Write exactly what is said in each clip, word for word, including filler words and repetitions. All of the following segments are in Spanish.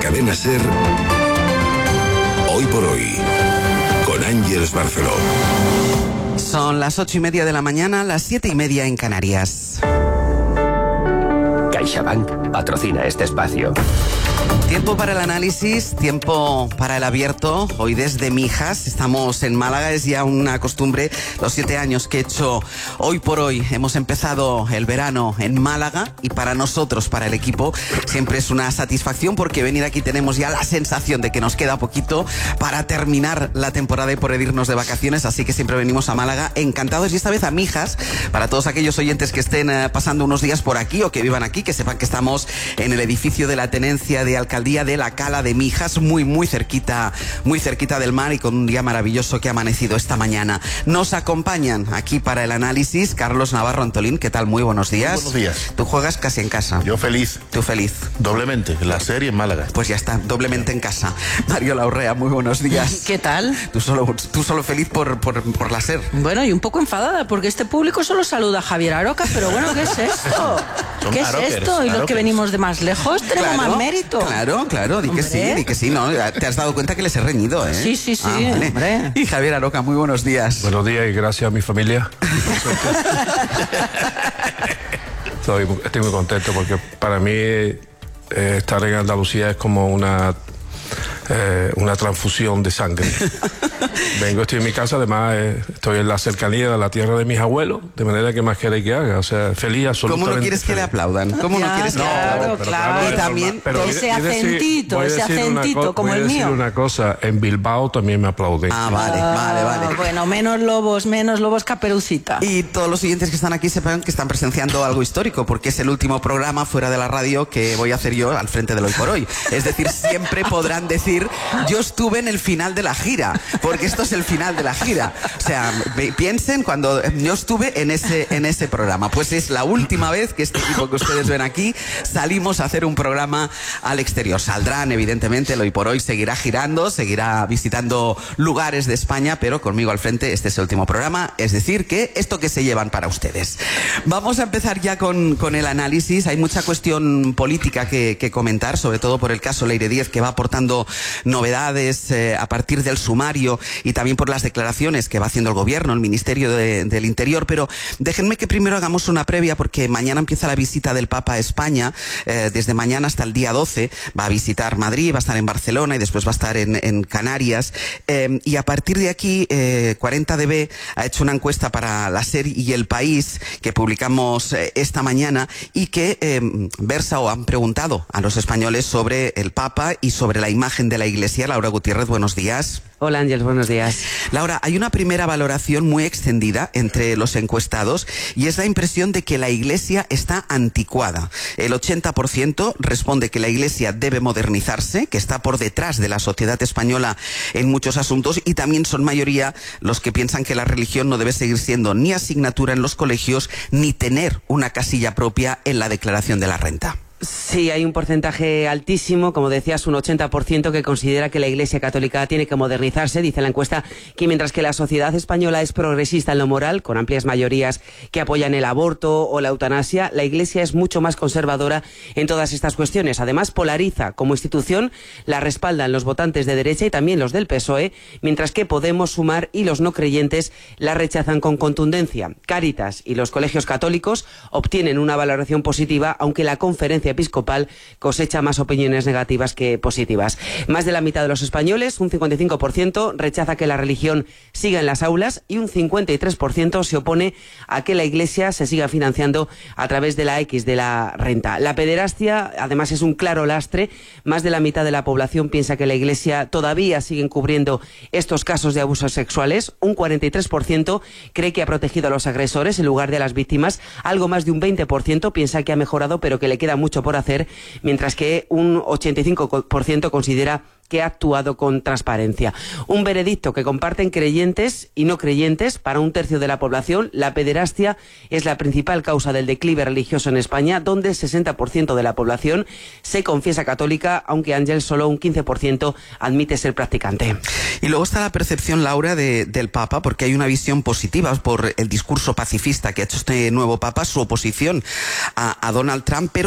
Cadena SER, Hoy por Hoy, con Ángeles Barceló. Son las ocho y media de la mañana, las siete y media en Canarias. CaixaBank patrocina este espacio. Tiempo para el análisis, tiempo para el abierto. Hoy desde Mijas, estamos en Málaga, es ya una costumbre. Los siete años que he hecho Hoy por Hoy, hemos empezado el verano en Málaga y para nosotros, para el equipo, siempre es una satisfacción porque venir aquí tenemos ya la sensación de que nos queda poquito para terminar la temporada y poder irnos de vacaciones, así que siempre venimos a Málaga encantados y esta vez a Mijas, para todos aquellos oyentes que estén eh, pasando unos días por aquí o que vivan aquí, que sepan que estamos en el edificio de la Tenencia de Alcaldía de la Cala de Mijas, muy muy cerquita, muy cerquita del mar y con un día maravilloso que ha amanecido esta mañana. Nos acompañan aquí para el análisis Carlos Navarro Antolín. ¿Qué tal? Muy buenos días. Muy buenos días. Tú juegas casi en casa. Yo feliz. Tú feliz. Doblemente, la serie en Málaga. Pues ya está, doblemente en casa. Mario Laurrea, muy buenos días. ¿Qué tal? Tú solo, tú solo feliz por, por, por la SER. Bueno, y un poco enfadada porque este público solo saluda a Javier Aroca, pero bueno, ¿qué es esto? Son ¿Qué es aroquers, esto? Y los aroquers. que venimos de más lejos tenemos Claro, más mérito. Claro, claro, di que Hombre. sí, di que sí, ¿no? Te has dado cuenta que les he reñido, ¿eh? Sí, sí, sí, Ah, vale. hombre. Y Javier Aroca, muy buenos días. Buenos días y gracias a mi familia. estoy, estoy muy contento porque para mí eh, estar en Andalucía es como una, eh, una transfusión de sangre. Vengo, estoy en mi casa, además eh, estoy en la cercanía de la tierra de mis abuelos, de manera que más queréis que haga, o sea, feliz, absolutamente. ¿Cómo no quieres que feliz. le aplaudan? ¿Cómo no Ya, quieres que le claro, aplaudan? Pero claro. Y también pero ese voy a decir- acentito, voy a ese decir una acentito co- como voy a el decir mío. una cosa, en Bilbao también me aplauden. Ah, vale, vale, Ah, vale. Bueno, menos lobos, menos lobos Caperucita. Y todos los oyentes que están aquí sepan que están presenciando algo histórico, porque es el último programa fuera de la radio que voy a hacer yo al frente del Hoy por Hoy. Es decir, siempre podrán decir, yo estuve en el final de la gira, porque esto es el final de la gira. O sea, ve- piensen cuando yo estuve en ese, en ese programa. Pues es la última vez que este equipo que ustedes ven aquí salimos a hacer un programa al exterior. Saldrán, evidentemente, el Hoy por Hoy seguirá girando, seguirá visitando lugares de España, pero conmigo al frente este es el último programa, es decir, que esto que se llevan para ustedes. Vamos a empezar ya con, con el análisis. Hay mucha cuestión política que, que comentar, sobre todo por el caso Leire Díez, que va aportando novedades eh, a partir del sumario y también por las declaraciones que va haciendo el gobierno, el Ministerio de, del Interior, pero déjenme que primero hagamos una previa porque mañana empieza la visita del Papa a España, eh, desde mañana hasta el día doce, va a visitar Madrid, va a estar en Barcelona y después va a estar en, en Canarias, eh, y a partir de aquí eh, cuarenta D B ha hecho una encuesta para la SER y El País que publicamos eh, esta mañana y que eh, versa o han preguntado a los españoles sobre el Papa y sobre la imagen de la Iglesia. Laura Gutiérrez, buenos días. Hola Ángel, buenos días. Laura, hay una primera valoración muy extendida entre los encuestados y es la impresión de que la Iglesia está anticuada. El ochenta por ciento responde que la Iglesia debe modernizarse, que está por detrás de la sociedad española en muchos asuntos, y también son mayoría los que piensan que la religión no debe seguir siendo ni asignatura en los colegios ni tener una casilla propia en la declaración de la renta. Sí, hay un porcentaje altísimo, como decías, un ochenta por ciento que considera que la Iglesia Católica tiene que modernizarse. Dice la encuesta que mientras que la sociedad española es progresista en lo moral, con amplias mayorías que apoyan el aborto o la eutanasia, la Iglesia es mucho más conservadora en todas estas cuestiones. Además, polariza como institución, la respaldan los votantes de derecha y también los del P S O E, mientras que Podemos, Sumar y los no creyentes la rechazan con contundencia. Cáritas y los colegios católicos obtienen una valoración positiva, aunque la Conferencia Episcopal cosecha más opiniones negativas que positivas. Más de la mitad de los españoles, un cincuenta y cinco por ciento, rechaza que la religión siga en las aulas y un cincuenta y tres por ciento se opone a que la Iglesia se siga financiando a través de la X de la renta. La pederastia, además, es un claro lastre. Más de la mitad de la población piensa que la Iglesia todavía sigue encubriendo estos casos de abusos sexuales. Un cuarenta y tres por ciento cree que ha protegido a los agresores en lugar de a las víctimas. Algo más de un veinte por ciento piensa que ha mejorado, pero que le queda mucho por hacer, mientras que un ochenta y cinco por ciento considera que ha actuado con transparencia. Un veredicto que comparten creyentes y no creyentes. Para un tercio de la población, la pederastia es la principal causa del declive religioso en España, donde el sesenta por ciento de la población se confiesa católica, aunque Ángel solo un quince por ciento admite ser practicante. Y luego está la percepción, Laura, de, del Papa, porque hay una visión positiva por el discurso pacifista que ha hecho este nuevo Papa, su oposición a, a Donald Trump, pero sigue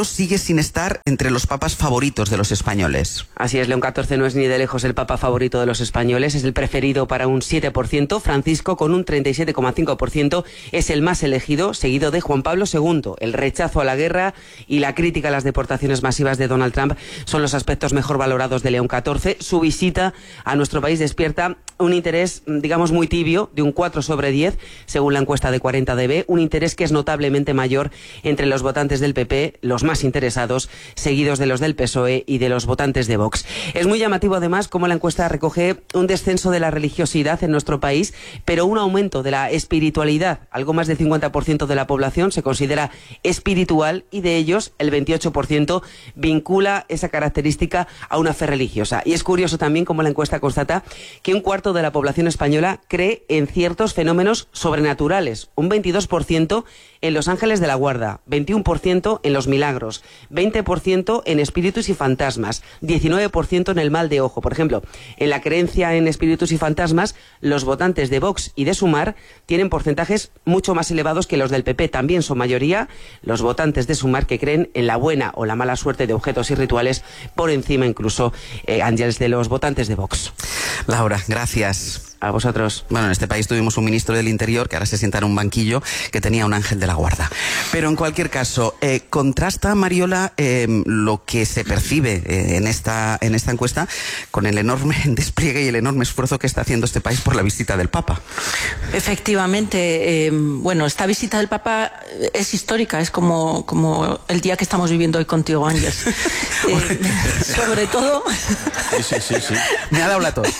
sin estar entre los papas favoritos de los españoles. Así es, León catorce no es ni de lejos el papa favorito de los españoles, es el preferido para un siete por ciento. Francisco, con un treinta y siete coma cinco por ciento, es el más elegido, seguido de Juan Pablo segundo. El rechazo a la guerra y la crítica a las deportaciones masivas de Donald Trump son los aspectos mejor valorados de León catorce. Su visita a nuestro país despierta un interés, digamos, muy tibio, de un cuatro sobre diez, según la encuesta de cuarenta D B, un interés que es notablemente mayor entre los votantes del P P, los más interesados, seguidos de los del P S O E y de los votantes de Vox. Es muy llamativo, además, cómo la encuesta recoge un descenso de la religiosidad en nuestro país, pero un aumento de la espiritualidad. Algo más del cincuenta por ciento de la población se considera espiritual y de ellos el veintiocho por ciento vincula esa característica a una fe religiosa. Y es curioso también cómo la encuesta constata que un cuarto de la población española cree en ciertos fenómenos sobrenaturales, un veintidós por ciento en los ángeles de la guarda, veintiuno por ciento en los milagros, veinte por ciento en espíritus y fantasmas, diecinueve por ciento en el mal de ojo. Por ejemplo, en la creencia en espíritus y fantasmas, los votantes de Vox y de Sumar tienen porcentajes mucho más elevados que los del P P. También son mayoría los votantes de Sumar que creen en la buena o la mala suerte de objetos y rituales, por encima incluso, eh, Ángeles, de los votantes de Vox. Laura, gracias. A vosotros. Bueno, en este país tuvimos un ministro del Interior que ahora se sienta en un banquillo que tenía un ángel de la guarda. Pero en cualquier caso, eh, contrasta, Mariola, eh, lo que se percibe eh, en esta en esta encuesta con el enorme despliegue y el enorme esfuerzo que está haciendo este país por la visita del Papa. Efectivamente, eh, bueno, esta visita del Papa es histórica, es como, como el día que estamos viviendo hoy contigo, Ángeles. eh, sobre todo... Sí, sí, sí, sí. Me ha dado la tos.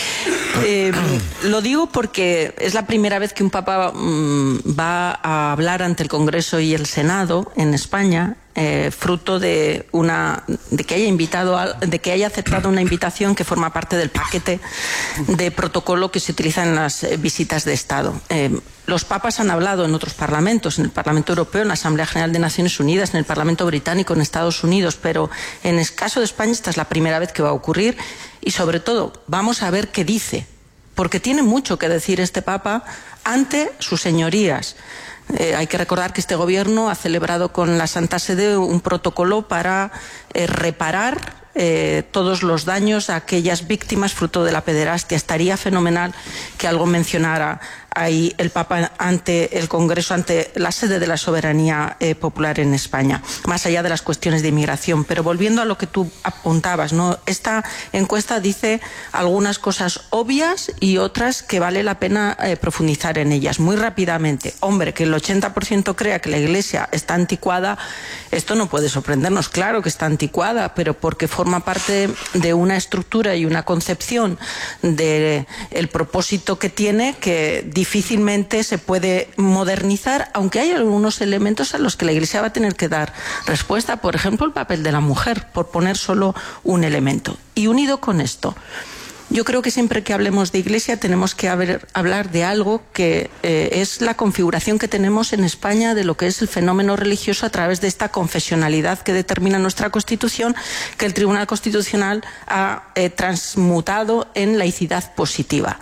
Eh, lo digo porque es la primera vez que un papa mmm, va a hablar ante el Congreso y el Senado en España, eh, fruto de una de que haya invitado a, de que haya aceptado una invitación que forma parte del paquete de protocolo que se utiliza en las eh, visitas de Estado. Eh, Los papas han hablado en otros parlamentos, en el Parlamento Europeo, en la Asamblea General de Naciones Unidas, en el Parlamento Británico, en Estados Unidos, pero en el caso de España esta es la primera vez que va a ocurrir y, sobre todo, vamos a ver qué dice, porque tiene mucho que decir este Papa ante sus señorías. Eh, hay que recordar que este gobierno ha celebrado con la Santa Sede un protocolo para eh, reparar Eh, todos los daños a aquellas víctimas fruto de la pederastia. Estaría fenomenal que algo mencionara ahí el Papa ante el Congreso, ante la sede de la soberanía eh, popular en España, más allá de las cuestiones de inmigración. Pero volviendo a lo que tú apuntabas, ¿no? Esta encuesta dice algunas cosas obvias y otras que vale la pena eh, profundizar en ellas. Muy rápidamente, hombre, que el ochenta por ciento crea que la Iglesia está anticuada, esto no puede sorprendernos. Claro que está anticuada, pero porque forma parte de una estructura y una concepción del propósito que tiene que difícilmente se puede modernizar, aunque hay algunos elementos a los que la Iglesia va a tener que dar respuesta. Por ejemplo, el papel de la mujer, por poner solo un elemento. Y unido con esto, yo creo que siempre que hablemos de Iglesia tenemos que haber, hablar de algo que eh, es la configuración que tenemos en España de lo que es el fenómeno religioso a través de esta confesionalidad que determina nuestra Constitución, que el Tribunal Constitucional ha eh, transmutado en laicidad positiva.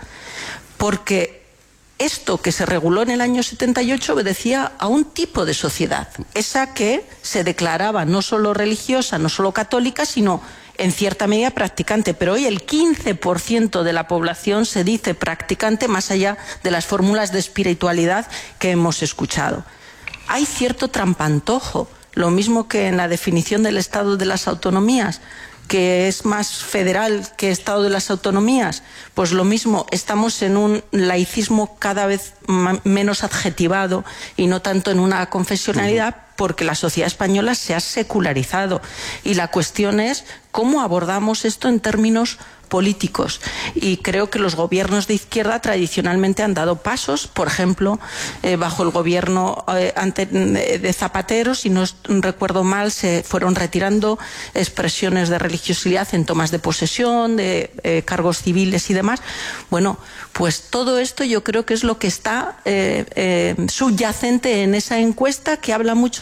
Porque esto que se reguló en el año setenta y ocho obedecía a un tipo de sociedad, esa que se declaraba no solo religiosa, no solo católica, sino en cierta medida practicante, pero hoy el quince por ciento de la población se dice practicante, más allá de las fórmulas de espiritualidad que hemos escuchado. Hay cierto trampantojo, lo mismo que en la definición del Estado de las autonomías, que es más federal que Estado de las autonomías, pues lo mismo, estamos en un laicismo cada vez menos adjetivado y no tanto en una confesionalidad, porque la sociedad española se ha secularizado y la cuestión es cómo abordamos esto en términos políticos. Y creo que los gobiernos de izquierda tradicionalmente han dado pasos, por ejemplo, eh, bajo el gobierno eh, ante, de Zapatero, si no recuerdo mal, se fueron retirando expresiones de religiosidad en tomas de posesión, de eh, cargos civiles y demás. Bueno, pues todo esto yo creo que es lo que está eh, eh, subyacente en esa encuesta, que habla mucho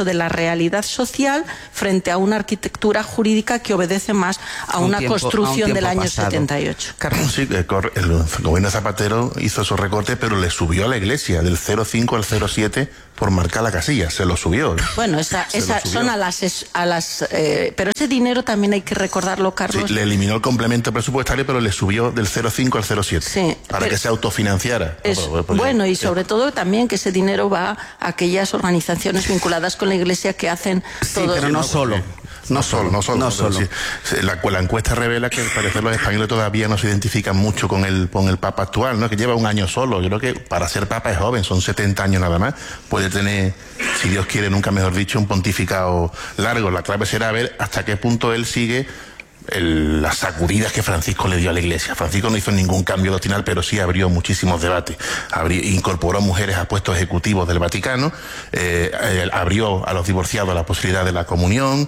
compromiso de la realidad social frente a una arquitectura jurídica que obedece más a, a una tiempo, construcción a un del año pasado. setenta y ocho. Carlos, sí, el gobierno de Zapatero hizo esos recortes, pero le subió a la Iglesia del cero coma cinco al cero coma siete por marcar la casilla, se lo subió. Bueno, esa, esa subió. Son a las... A las eh, pero ese dinero también hay que recordarlo, Carlos. Sí, le eliminó el complemento presupuestario, pero le subió del cero coma cinco al cero coma siete, sí, para que se autofinanciara. Es, no, pues, pues, bueno, y sobre todo también que ese dinero va a aquellas organizaciones vinculadas con la Iglesia que hacen sí, todo. Pero no, no solo. No, no solo, no solo. No solo. Sí, la, la encuesta revela que al parecer los españoles todavía no se identifican mucho con el, con el Papa actual, ¿no? Que lleva un año solo. Yo creo que para ser Papa es joven, son setenta años nada más. Puede tener, si Dios quiere, nunca mejor dicho, un pontificado largo. La clave será ver hasta qué punto él sigue el, las sacudidas que Francisco le dio a la Iglesia. Francisco no hizo ningún cambio doctrinal, pero sí abrió muchísimos debates. Abrió, incorporó mujeres a puestos ejecutivos del Vaticano, eh, eh, abrió a los divorciados la posibilidad de la comunión,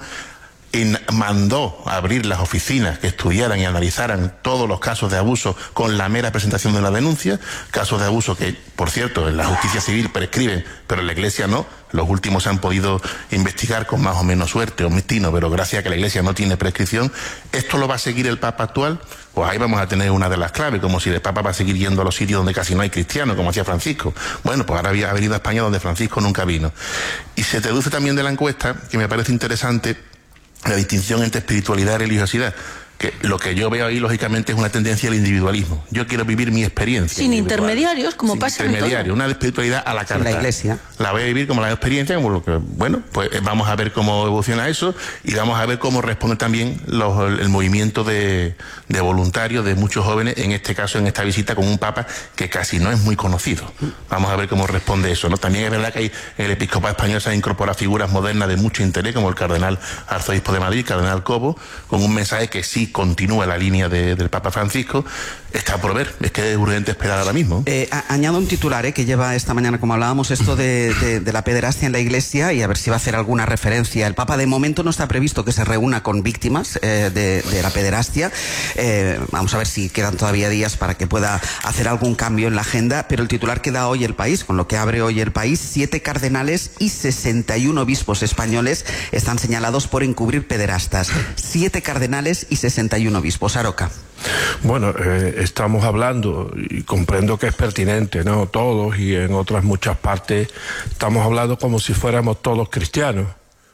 mandó a abrir las oficinas que estudiaran y analizaran todos los casos de abuso con la mera presentación de la denuncia, casos de abuso que, por cierto, en la justicia civil prescriben, pero en la Iglesia no. Los últimos se han podido investigar con más o menos suerte o destino, pero gracias a que la Iglesia no tiene prescripción. ¿Esto lo va a seguir el Papa actual? Pues ahí vamos a tener una de las claves, como si el Papa va a seguir yendo a los sitios donde casi no hay cristianos, como hacía Francisco. Bueno, pues ahora había venido a España donde Francisco nunca vino. Y se deduce también de la encuesta, que me parece interesante, la distinción entre espiritualidad y religiosidad, que lo que yo veo ahí lógicamente es una tendencia al individualismo. Yo quiero vivir mi experiencia sin intermediarios, como sin pasa intermediario, en todo. Una espiritualidad a la carta. La Iglesia la voy a vivir como la experiencia, como lo que, bueno, pues vamos a ver cómo evoluciona eso y vamos a ver cómo responde también los, el movimiento de, de voluntarios de muchos jóvenes, en este caso en esta visita con un Papa que casi no es muy conocido. Vamos a ver cómo responde eso, ¿no? También es verdad que hay, en el episcopado español se han incorporado figuras modernas de mucho interés, como el cardenal arzobispo de Madrid, cardenal Cobo, con un mensaje que sí continúa la línea de, del Papa Francisco. Está por ver, es que es urgente esperar ahora mismo. Eh, a, añado un titular eh, que lleva esta mañana, como hablábamos, esto de, de, de la pederastia en la Iglesia, y a ver si va a hacer alguna referencia. El Papa de momento no está previsto que se reúna con víctimas eh, de, de la pederastia. Eh, vamos a ver si quedan todavía días para que pueda hacer algún cambio en la agenda, pero el titular que da hoy El País, con lo que abre hoy El País: siete cardenales y sesenta y uno obispos españoles están señalados por encubrir pederastas. Siete cardenales y sesenta y uno obispos. Aroca. Bueno, eh, estamos hablando, y comprendo que es pertinente, ¿no? Todos, y en otras muchas partes, estamos hablando como si fuéramos todos cristianos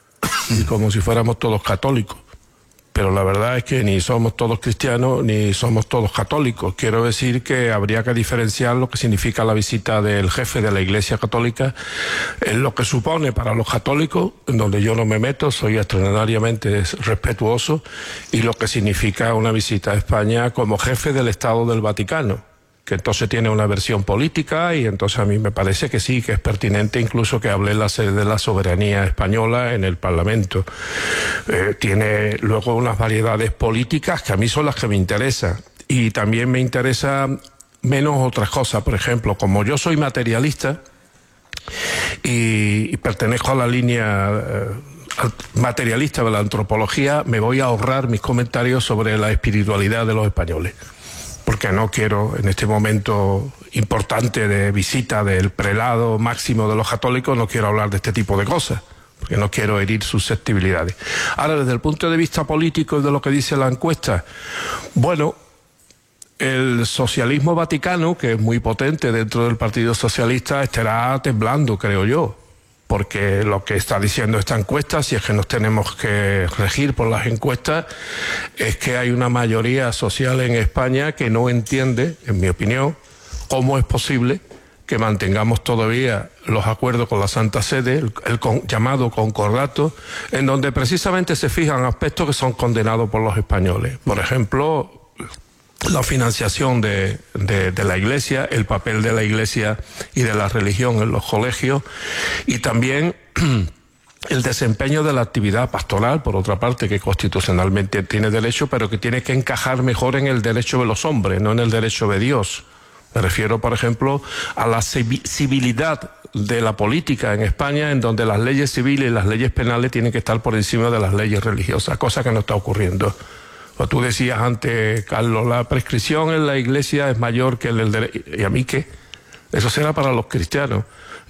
y como si fuéramos todos católicos. Pero la verdad es que ni somos todos cristianos ni somos todos católicos. Quiero decir que habría que diferenciar lo que significa la visita del jefe de la Iglesia Católica, en lo que supone para los católicos, en donde yo no me meto, soy extraordinariamente respetuoso, y lo que significa una visita a España como jefe del Estado del Vaticano, que entonces tiene una versión política, y entonces a mí me parece que sí, que es pertinente incluso que hable la sede de la soberanía española en el Parlamento. Eh, tiene luego unas variedades políticas que a mí son las que me interesan, y también me interesa menos otras cosas. Por ejemplo, como yo soy materialista y, y pertenezco a la línea eh, materialista de la antropología, me voy a ahorrar mis comentarios sobre la espiritualidad de los españoles, porque no quiero, en este momento importante de visita del prelado máximo de los católicos, no quiero hablar de este tipo de cosas, porque no quiero herir susceptibilidades. Ahora, desde el punto de vista político y de lo que dice la encuesta, bueno, el socialismo vaticano, que es muy potente dentro del Partido Socialista, estará temblando, creo yo, porque lo que está diciendo esta encuesta, si es que nos tenemos que regir por las encuestas, es que hay una mayoría social en España que no entiende, en mi opinión, cómo es posible que mantengamos todavía los acuerdos con la Santa Sede, el, el con, llamado concordato, en donde precisamente se fijan aspectos que son condenados por los españoles. Por ejemplo, la financiación de, de, de la Iglesia, el papel de la Iglesia y de la religión en los colegios, y también el desempeño de la actividad pastoral, por otra parte, que constitucionalmente tiene derecho, pero que tiene que encajar mejor en el derecho de los hombres, no en el derecho de Dios. Me refiero, por ejemplo, a la civilidad de la política en España, en donde las leyes civiles y las leyes penales tienen que estar por encima de las leyes religiosas, cosa que no está ocurriendo. O tú decías antes, Carlos, la prescripción en la Iglesia es mayor que el del derecho. ¿Y a mí qué? Eso será para los cristianos.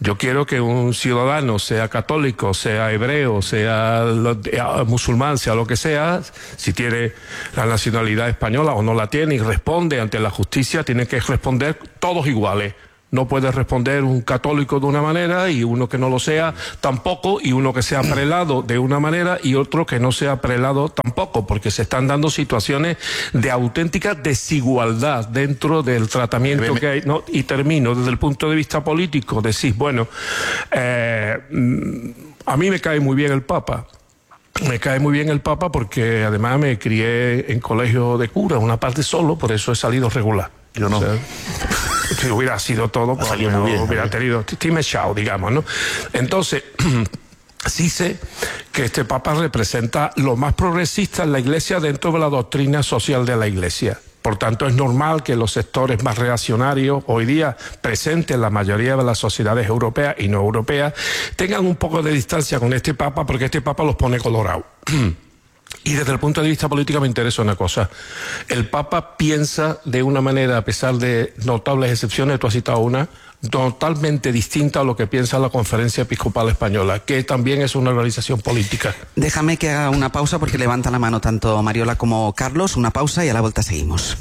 Yo quiero que un ciudadano, sea católico, sea hebreo, sea musulmán, sea lo que sea, si tiene la nacionalidad española o no la tiene y responde ante la justicia, tiene que responder todos iguales. No puede responder un católico de una manera y uno que no lo sea tampoco, y uno que sea prelado de una manera y otro que no sea prelado tampoco, porque se están dando situaciones de auténtica desigualdad dentro del tratamiento que hay. No, y termino, desde el punto de vista político, decís, bueno, eh, a mí me cae muy bien el Papa. Me cae muy bien el Papa porque además me crié en colegio de cura, una parte solo, por eso he salido regular. Yo no. O sea, si hubiera sido todo, pues salido muy bien, hubiera ¿no? tenido Time Show, digamos, ¿no? Entonces, sí sé que este Papa representa lo más progresista en la Iglesia dentro de la doctrina social de la Iglesia. Por tanto, es normal que los sectores más reaccionarios, hoy día presentes en la mayoría de las sociedades europeas y no europeas, tengan un poco de distancia con este Papa, porque este Papa los pone colorados. Y desde el punto de vista político me interesa una cosa. El Papa piensa de una manera, a pesar de notables excepciones, tú has citado una, totalmente distinta a lo que piensa la Conferencia Episcopal Española, que también es una organización política. Déjame que haga una pausa porque levanta la mano tanto Mariola como Carlos. Una pausa y a la vuelta seguimos.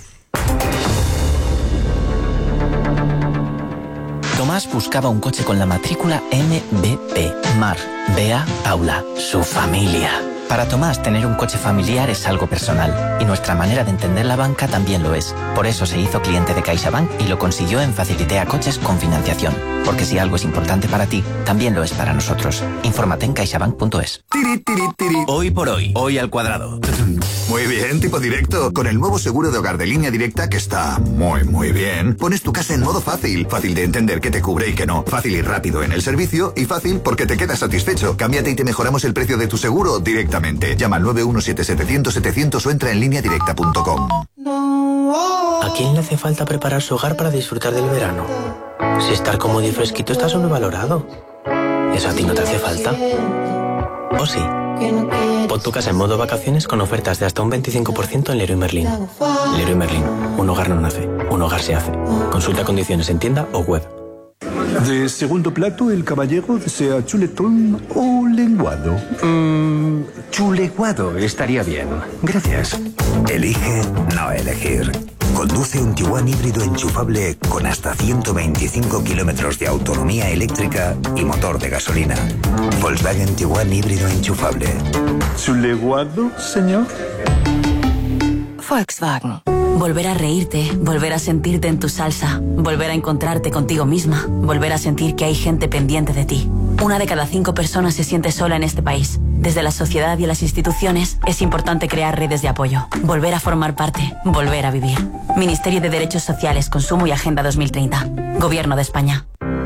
Tomás buscaba un coche con la matrícula M B P, Mar, Bea, Paula, su familia. Para Tomás, tener un coche familiar es algo personal, y nuestra manera de entender la banca también lo es. Por eso se hizo cliente de CaixaBank y lo consiguió en Facilitea Coches con financiación. Porque si algo es importante para ti, también lo es para nosotros. Infórmate en caixabank punto es. Tiri, tiri, tiri. Hoy por hoy, hoy al cuadrado. Muy bien, tipo directo. Con el nuevo seguro de hogar de Línea Directa, que está muy, muy bien, pones tu casa en modo fácil. Fácil de entender qué te cubre y qué no. Fácil y rápido en el servicio, y fácil porque te quedas satisfecho. Cámbiate y te mejoramos el precio de tu seguro directamente. Llama al nueve uno siete setecientos setecientos o entra en línea directa punto com. ¿A quién le hace falta preparar su hogar para disfrutar del verano? Si estar cómodo y fresquito está sobrevalorado. ¿Eso a ti no te hace falta? ¿O sí? Pon tu casa en modo vacaciones con ofertas de hasta un veinticinco por ciento en Leroy Merlin. Leroy Merlin. Un hogar no nace, un hogar se hace. Consulta condiciones en tienda o web. De segundo plato, el caballero desea chuletón o lenguado. Mm, chuleguado estaría bien. Gracias. Elige no elegir. Conduce un Tiguan híbrido enchufable con hasta ciento veinticinco kilómetros de autonomía eléctrica y motor de gasolina. Volkswagen Tiguan híbrido enchufable. ¿Chuleguado, señor? Volkswagen. Volver a reírte, volver a sentirte en tu salsa, volver a encontrarte contigo misma, volver a sentir que hay gente pendiente de ti. Una de cada cinco personas se siente sola en este país. Desde la sociedad y las instituciones es importante crear redes de apoyo, volver a formar parte, volver a vivir. Ministerio de Derechos Sociales, Consumo y Agenda dos mil treinta. Gobierno de España.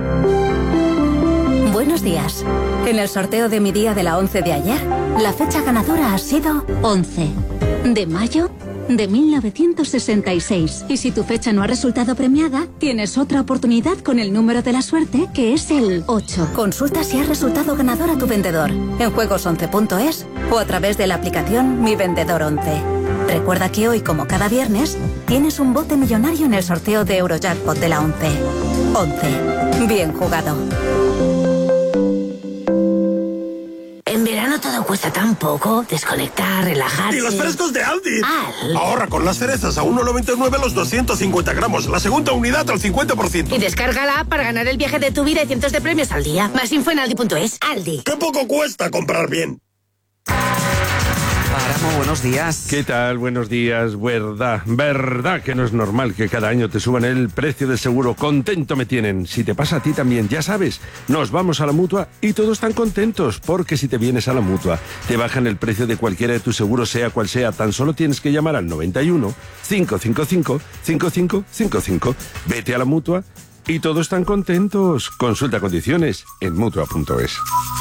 Buenos días. En el sorteo de mi día de la once de ayer, la fecha ganadora ha sido once de mayo de mil novecientos sesenta y seis. Y si tu fecha no ha resultado premiada, tienes otra oportunidad con el número de la suerte, que es el ocho. Consulta si ha resultado ganador a tu vendedor en juegos once punto es o a través de la aplicación Mi Vendedor once. Recuerda que hoy, como cada viernes, tienes un bote millonario en el sorteo de Eurojackpot de la once. once. Bien jugado. En verano todo cuesta tan poco. Desconectar, relajarse. ¡Y los frescos de Aldi! Aldi. Ahorra con las cerezas a uno noventa y nueve los doscientos cincuenta gramos. La segunda unidad al cincuenta por ciento. Y descarga la app para ganar el viaje de tu vida y cientos de premios al día. Más info en aldi punto es. Aldi. ¡Qué poco cuesta comprar bien! Páramo, buenos días. ¿Qué tal? Buenos días. Verdad, verdad que no es normal que cada año te suban el precio del seguro. Contento me tienen. Si te pasa a ti también, ya sabes, nos vamos a la Mutua y todos están contentos, porque si te vienes a la Mutua, te bajan el precio de cualquiera de tus seguros, sea cual sea. Tan solo tienes que llamar al noventa y uno, cinco cinco cinco, cinco cinco cinco cinco. Vete a la Mutua y todos están contentos. Consulta condiciones en mutua punto es.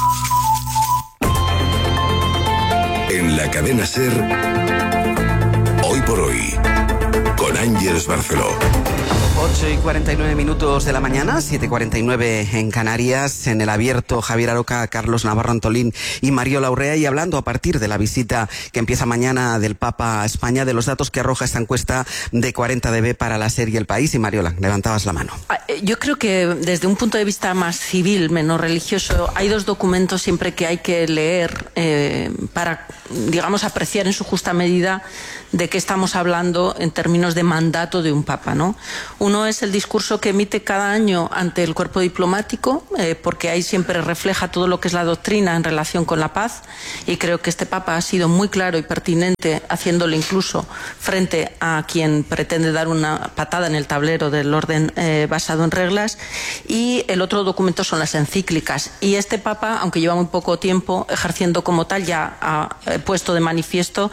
En la cadena SER, Hoy por Hoy, con Ángeles Barceló. ocho y cuarenta y nueve minutos de la mañana, siete y cuarenta y nueve en Canarias, en el abierto Javier Aroca, Carlos Navarro Antolín y Mariola Urrea, y hablando a partir de la visita que empieza mañana del Papa a España, de los datos que arroja esta encuesta de cuarenta D B para la serie El País. Y Mariola, levantabas la mano. Yo creo que desde un punto de vista más civil, menos religioso, hay dos documentos siempre que hay que leer eh, para, digamos, apreciar en su justa medida de qué estamos hablando en términos de mandato de un Papa, ¿no? Uno es el discurso que emite cada año ante el cuerpo diplomático, eh, porque ahí siempre refleja todo lo que es la doctrina en relación con la paz, y creo que este Papa ha sido muy claro y pertinente, haciéndolo incluso frente a quien pretende dar una patada en el tablero del orden eh, basado en reglas. Y el otro documento son las encíclicas, y este Papa, aunque lleva muy poco tiempo ejerciendo como tal, ya ha eh, puesto de manifiesto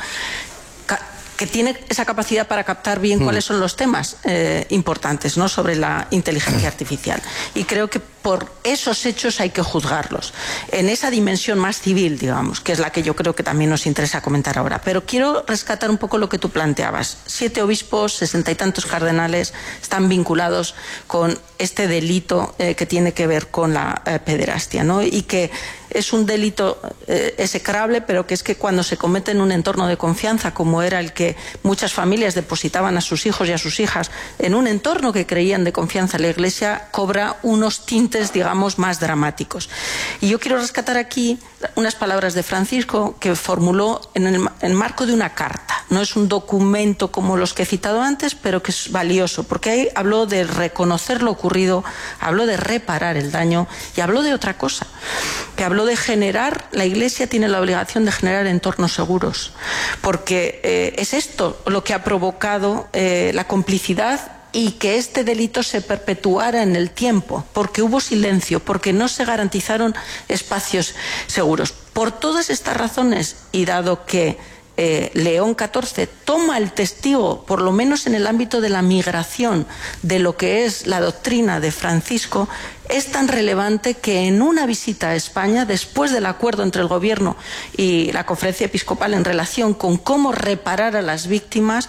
que tiene esa capacidad para captar bien mm. cuáles son los temas eh, importantes, ¿no?, sobre la inteligencia artificial. Y creo que por esos hechos hay que juzgarlos, en esa dimensión más civil, digamos, que es la que yo creo que también nos interesa comentar ahora. Pero quiero rescatar un poco lo que tú planteabas. Siete obispos, sesenta y tantos cardenales están vinculados con este delito eh, que tiene que ver con la eh, pederastia, ¿no? Y que es un delito eh, execrable, pero que es que cuando se comete en un entorno de confianza, como era el que muchas familias depositaban a sus hijos y a sus hijas, en un entorno que creían de confianza, la Iglesia cobra unos tintes, digamos, más dramáticos. Y yo quiero rescatar aquí unas palabras de Francisco que formuló en el, en el marco de una carta. No es un documento como los que he citado antes, pero que es valioso, porque ahí habló de reconocer lo ocurrido, habló de reparar el daño y habló de otra cosa, que habló de generar, la Iglesia tiene la obligación de generar entornos seguros, porque eh, es esto lo que ha provocado eh, la complicidad y que este delito se perpetuara en el tiempo, porque hubo silencio, porque no se garantizaron espacios seguros. Por todas estas razones, y dado que Eh, León catorce toma el testigo, por lo menos en el ámbito de la migración, de lo que es la doctrina de Francisco, es tan relevante que en una visita a España, después del acuerdo entre el Gobierno y la Conferencia Episcopal en relación con cómo reparar a las víctimas,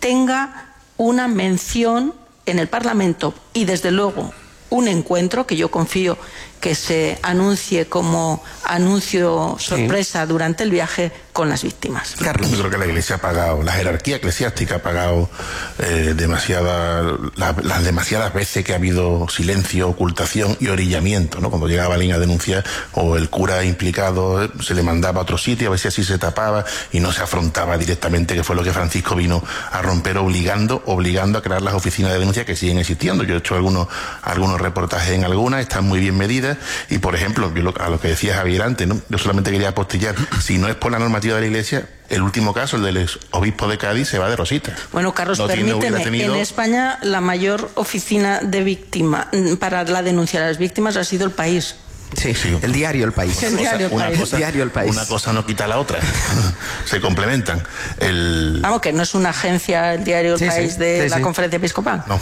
tenga una mención en el Parlamento y, desde luego, un encuentro que yo confío que se anuncie como anuncio sorpresa sí. durante el viaje con las víctimas. Carlos, yo creo que la Iglesia ha pagado, la jerarquía eclesiástica ha pagado eh, demasiada, la, las demasiadas veces que ha habido silencio, ocultación y orillamiento, ¿no? Cuando llegaba alguien a denunciar, o el cura implicado eh, se le mandaba a otro sitio a ver si así se tapaba y no se afrontaba directamente, que fue lo que Francisco vino a romper, obligando, obligando a crear las oficinas de denuncia que siguen existiendo. Yo he hecho algunos, algunos reportajes en algunas, están muy bien medidas. Y, por ejemplo, yo lo, a lo que decía Javier antes, ¿no? Yo solamente quería apostillar, si no es por la normativa de la Iglesia, el último caso, el del ex obispo de Cádiz, se va de rosita. Bueno, Carlos, no permíteme, tenido... en España la mayor oficina de víctima para la denuncia de las víctimas ha sido El País. Sí, sí, el diario El País. El diario El una País. Cosa, el diario El País. Una cosa no quita la otra. Se complementan. El... Vamos, que no es una agencia, el diario El sí, País sí, de sí, la sí. Conferencia Episcopal. No.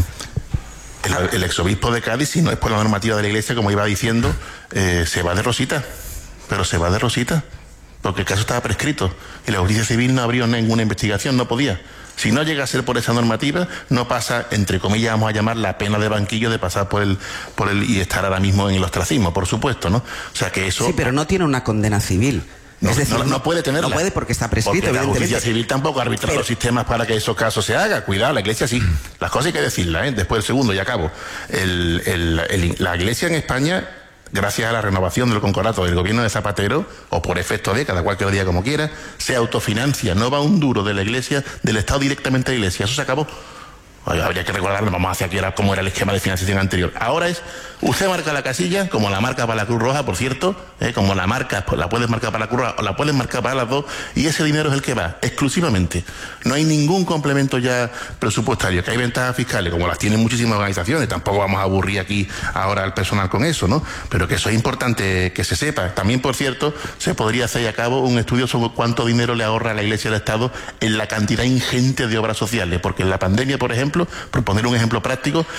El, el exobispo de Cádiz, si no es por la normativa de la Iglesia, como iba diciendo, eh, se va de rosita. Pero se va de rosita. Porque el caso estaba prescrito. Y la justicia civil no abrió ninguna investigación, no podía. Si no llega a ser por esa normativa, no pasa, entre comillas, vamos a llamar la pena de banquillo de pasar por el, por el y estar ahora mismo en el ostracismo, por supuesto, ¿no? O sea que eso. Sí, pero no tiene una condena civil. No, es decir, no, no puede tenerla. No puede porque está prescrito, porque la evidentemente. justicia civil tampoco arbitra pero... los sistemas para que esos casos se hagan. Cuidado, la Iglesia sí. Las cosas hay que decirlas, ¿eh? Después el segundo, y acabo. El, el, el, la Iglesia en España, gracias a la renovación del concordato del gobierno de Zapatero, o por efecto de, cada cual que lo diga como quiera, se autofinancia. No va un duro de la Iglesia, del Estado directamente a la Iglesia. Eso se acabó. Habría que recordarlo, vamos hacia aquí, era como era el esquema de financiación anterior. Ahora es, usted marca la casilla, como la marca para la Cruz Roja, por cierto, eh, como la marca, pues la puedes marcar para la Cruz Roja o la puedes marcar para las dos, y ese dinero es el que va, exclusivamente. No hay ningún complemento ya presupuestario, que hay ventajas fiscales, como las tienen muchísimas organizaciones, tampoco vamos a aburrir aquí ahora al personal con eso, ¿no? Pero que eso es importante que se sepa. También, por cierto, se podría hacer a cabo un estudio sobre cuánto dinero le ahorra a la Iglesia del Estado en la cantidad ingente de obras sociales, porque en la pandemia, por ejemplo, por poner un ejemplo práctico,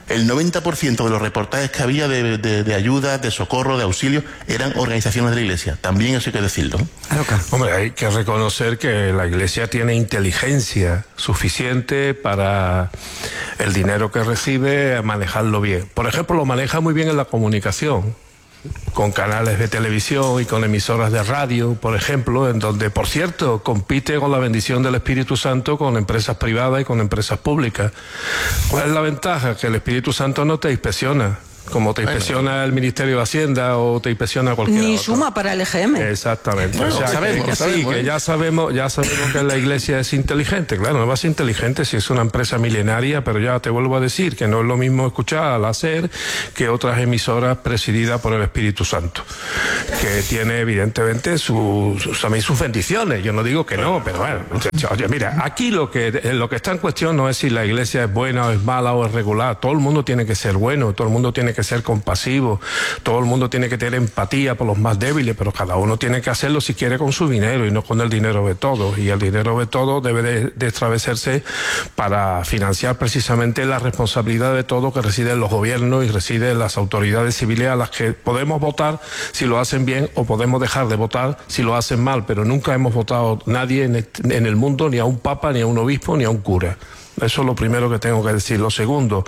el noventa por ciento de los reportajes que había de, de, de ayuda, de socorro, de auxilio, eran organizaciones de la Iglesia. También eso hay que decirlo, ¿no? Hombre, hay que reconocer que la Iglesia tiene inteligencia suficiente para el dinero que recibe manejarlo bien. Por ejemplo, lo maneja muy bien en la comunicación, con canales de televisión y con emisoras de radio, por ejemplo, en donde, por cierto, compite con la bendición del Espíritu Santo con empresas privadas y con empresas públicas. ¿Cuál es la ventaja? Que el Espíritu Santo no te inspecciona, como te inspecciona bueno. el Ministerio de Hacienda o te inspecciona cualquier Ni otro. suma para el E G M. Exactamente. Bueno, o sea, sabemos, que, que sabemos, sí, que ¿eh? ya sabemos, ya sabemos que la Iglesia es inteligente. Claro, no va a ser inteligente si es una empresa milenaria, pero ya te vuelvo a decir que no es lo mismo escuchar al hacer que otras emisoras presididas por el Espíritu Santo, que tiene evidentemente sus, sus, también sus bendiciones. Yo no digo que no, pero bueno, oye, mira, aquí lo que, lo que está en cuestión no es si la Iglesia es buena o es mala o es regular. Todo el mundo tiene que ser bueno, todo el mundo tiene que ser compasivo, todo el mundo tiene que tener empatía por los más débiles, pero cada uno tiene que hacerlo si quiere con su dinero y no con el dinero de todos. Y el dinero de todos debe de, de establecerse para financiar precisamente la responsabilidad de todo que reside en los gobiernos y reside en las autoridades civiles, a las que podemos votar si lo hacen bien o podemos dejar de votar si lo hacen mal, pero nunca hemos votado nadie en, este, en el mundo, ni a un papa, ni a un obispo, ni a un cura. Eso es lo primero que tengo que decir. Lo segundo,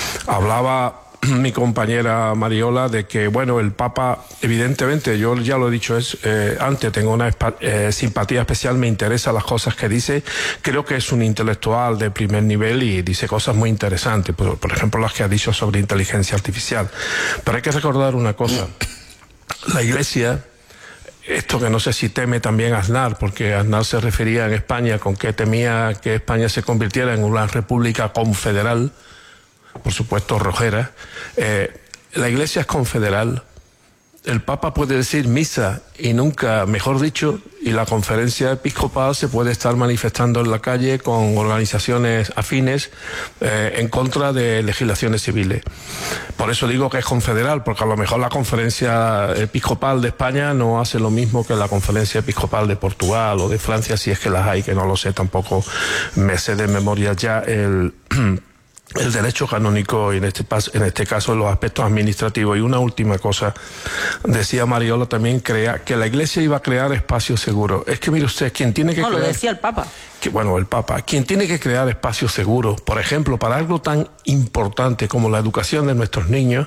hablaba mi compañera Mariola de que, bueno, el Papa, evidentemente, yo ya lo he dicho es, eh, antes, tengo una eh, simpatía especial, me interesan las cosas que dice, creo que es un intelectual de primer nivel y dice cosas muy interesantes, por, por ejemplo las que ha dicho sobre inteligencia artificial. Pero hay que recordar una cosa, la Iglesia, esto que no sé si teme también Aznar, porque Aznar se refería en España con que temía que España se convirtiera en una república confederal, por supuesto rojera. Eh, la Iglesia es confederal. El Papa puede decir misa y nunca, mejor dicho, y la conferencia episcopal se puede estar manifestando en la calle con organizaciones afines eh, en contra de legislaciones civiles. Por eso digo que es confederal, porque a lo mejor la conferencia episcopal de España no hace lo mismo que la conferencia episcopal de Portugal o de Francia, si es que las hay, que no lo sé, tampoco me sé de memoria ya el... el derecho canónico y en este, en este caso los aspectos administrativos. Y una última cosa, decía Mariola también, crea, que la Iglesia iba a crear espacios seguros. Es que mire usted, quien tiene que no, crear... lo decía el Papa. Que, bueno, el Papa, quien tiene que crear espacios seguros, por ejemplo, para algo tan importante como la educación de nuestros niños,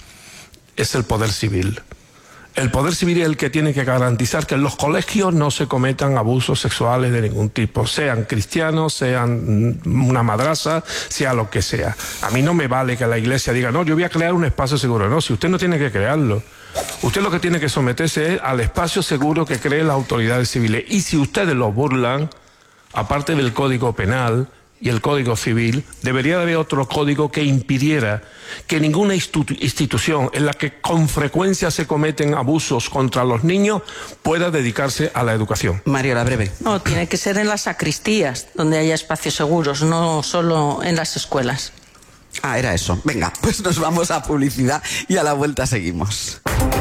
es el poder civil. El poder civil es el que tiene que garantizar que en los colegios no se cometan abusos sexuales de ningún tipo, sean cristianos, sean una madraza, sea lo que sea. A mí no me vale que la Iglesia diga, no, yo voy a crear un espacio seguro. No, si usted no tiene que crearlo. Usted lo que tiene que someterse es al espacio seguro que creen las autoridades civiles. Y si ustedes lo burlan, aparte del Código Penal y el Código Civil, debería de haber otro código que impidiera que ninguna institu institución en la que con frecuencia se cometen abusos contra los niños pueda dedicarse a la educación. Mariola, breve. No, tiene que ser en las sacristías, donde haya espacios seguros, no solo en las escuelas. Ah, era eso. Venga, pues nos vamos a publicidad y a la vuelta seguimos.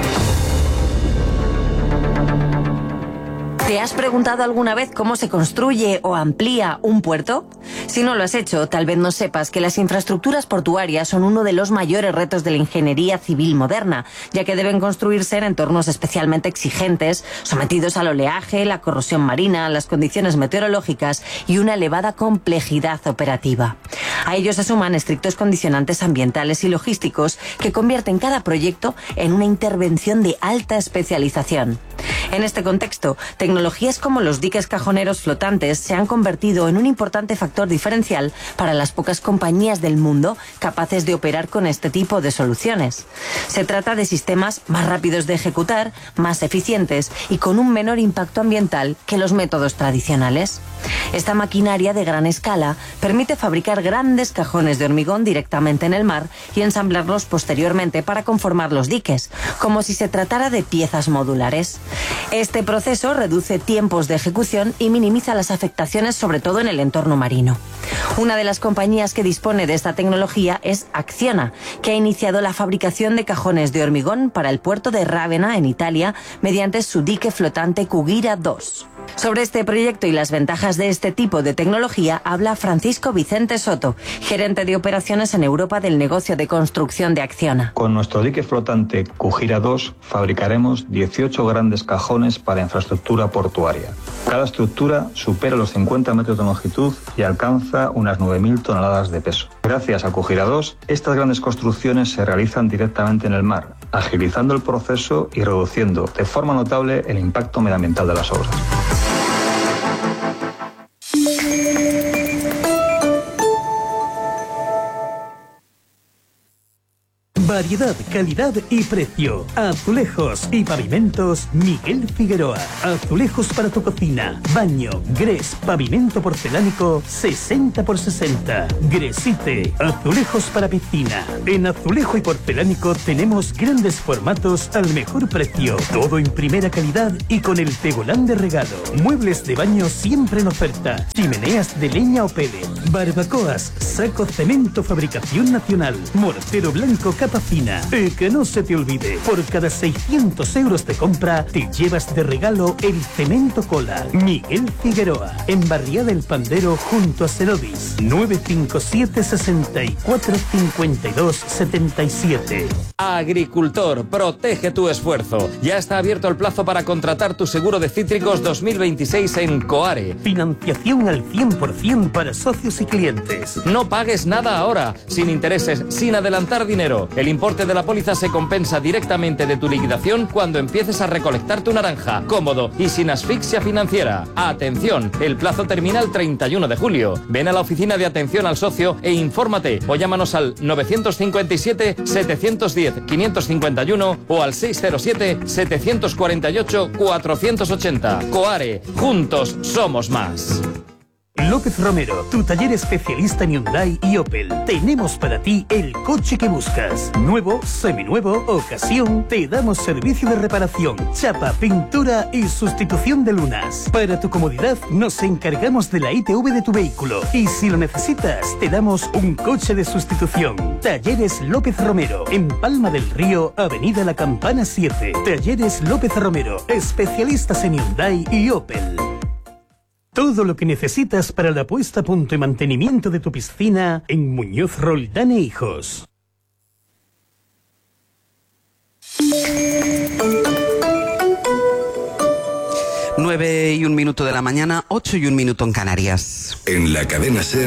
¿Te has preguntado alguna vez cómo se construye o amplía un puerto? Si no lo has hecho, tal vez no sepas que las infraestructuras portuarias son uno de los mayores retos de la ingeniería civil moderna, ya que deben construirse en entornos especialmente exigentes, sometidos al oleaje, la corrosión marina, las condiciones meteorológicas y una elevada complejidad operativa. A ello se suman estrictos condicionantes ambientales y logísticos que convierten cada proyecto en una intervención de alta especialización. En este contexto, tecnologías como los diques cajoneros flotantes se han convertido en un importante factor diferencial para las pocas compañías del mundo capaces de operar con este tipo de soluciones. Se trata de sistemas más rápidos de ejecutar, más eficientes y con un menor impacto ambiental que los métodos tradicionales. Esta maquinaria de gran escala permite fabricar grandes cajones de hormigón directamente en el mar y ensamblarlos posteriormente para conformar los diques, como si se tratara de piezas modulares. Este proceso reduce tiempos de ejecución y minimiza las afectaciones, sobre todo en el entorno marino. Una de las compañías que dispone de esta tecnología es Acciona, que ha iniciado la fabricación de cajones de hormigón para el puerto de Rávena, en Italia, mediante su dique flotante Cugira dos. Sobre este proyecto y las ventajas de este tipo de tecnología habla Francisco Vicente Soto, gerente de operaciones en Europa del negocio de construcción de Acciona. Con nuestro dique flotante Cujira dos fabricaremos dieciocho grandes cajones para infraestructura portuaria. Cada estructura supera los cincuenta metros de longitud y alcanza unas nueve mil toneladas de peso. Gracias a Cujira dos, estas grandes construcciones se realizan directamente en el mar, agilizando el proceso y reduciendo de forma notable el impacto medioambiental de las obras. Variedad, calidad y precio. Azulejos y pavimentos Miguel Figueroa. Azulejos para tu cocina, baño, gres, pavimento porcelánico sesenta por sesenta. Gresite, azulejos para piscina. En azulejo y porcelánico tenemos grandes formatos al mejor precio. Todo en primera calidad y con el tegolán de regalo. Muebles de baño siempre en oferta. Chimeneas de leña o pellet. Barbacoas, saco cemento fabricación nacional. Mortero blanco capa fina. Y que no se te olvide, por cada seiscientos euros de compra te llevas de regalo el cemento cola. Miguel Figueroa, en Barriada del Pandero junto a Cerodis. nueve cinco siete, seis cuatro, cinco dos, siete siete. Agricultor, protege tu esfuerzo. Ya está abierto el plazo para contratar tu seguro de cítricos dos mil veintiséis en Coare. Financiación al cien por ciento para socios y clientes. No pagues nada ahora, sin intereses, sin adelantar dinero. El importe de la póliza se compensa directamente de tu liquidación cuando empieces a recolectar tu naranja, cómodo y sin asfixia financiera. Atención, el plazo termina el treinta y uno de julio. Ven a la oficina de atención al socio e infórmate o llámanos al nueve cinco siete, siete uno cero, cinco cinco uno o al seis cero siete, siete cuatro ocho, cuatro ocho cero. Coare, juntos somos más. López Romero, tu taller especialista en Hyundai y Opel. Tenemos para ti el coche que buscas. Nuevo, seminuevo, ocasión. Te damos servicio de reparación, chapa, pintura y sustitución de lunas. Para tu comodidad, nos encargamos de la I T V de tu vehículo. Y si lo necesitas, te damos un coche de sustitución. Talleres López Romero, en Palma del Río, Avenida La Campana siete. Talleres López Romero, especialistas en Hyundai y Opel. Todo lo que necesitas para la puesta a punto y mantenimiento de tu piscina en Muñoz Roldán e Hijos. Nueve y un minuto de la mañana, ocho y un minuto en Canarias. En la cadena SER,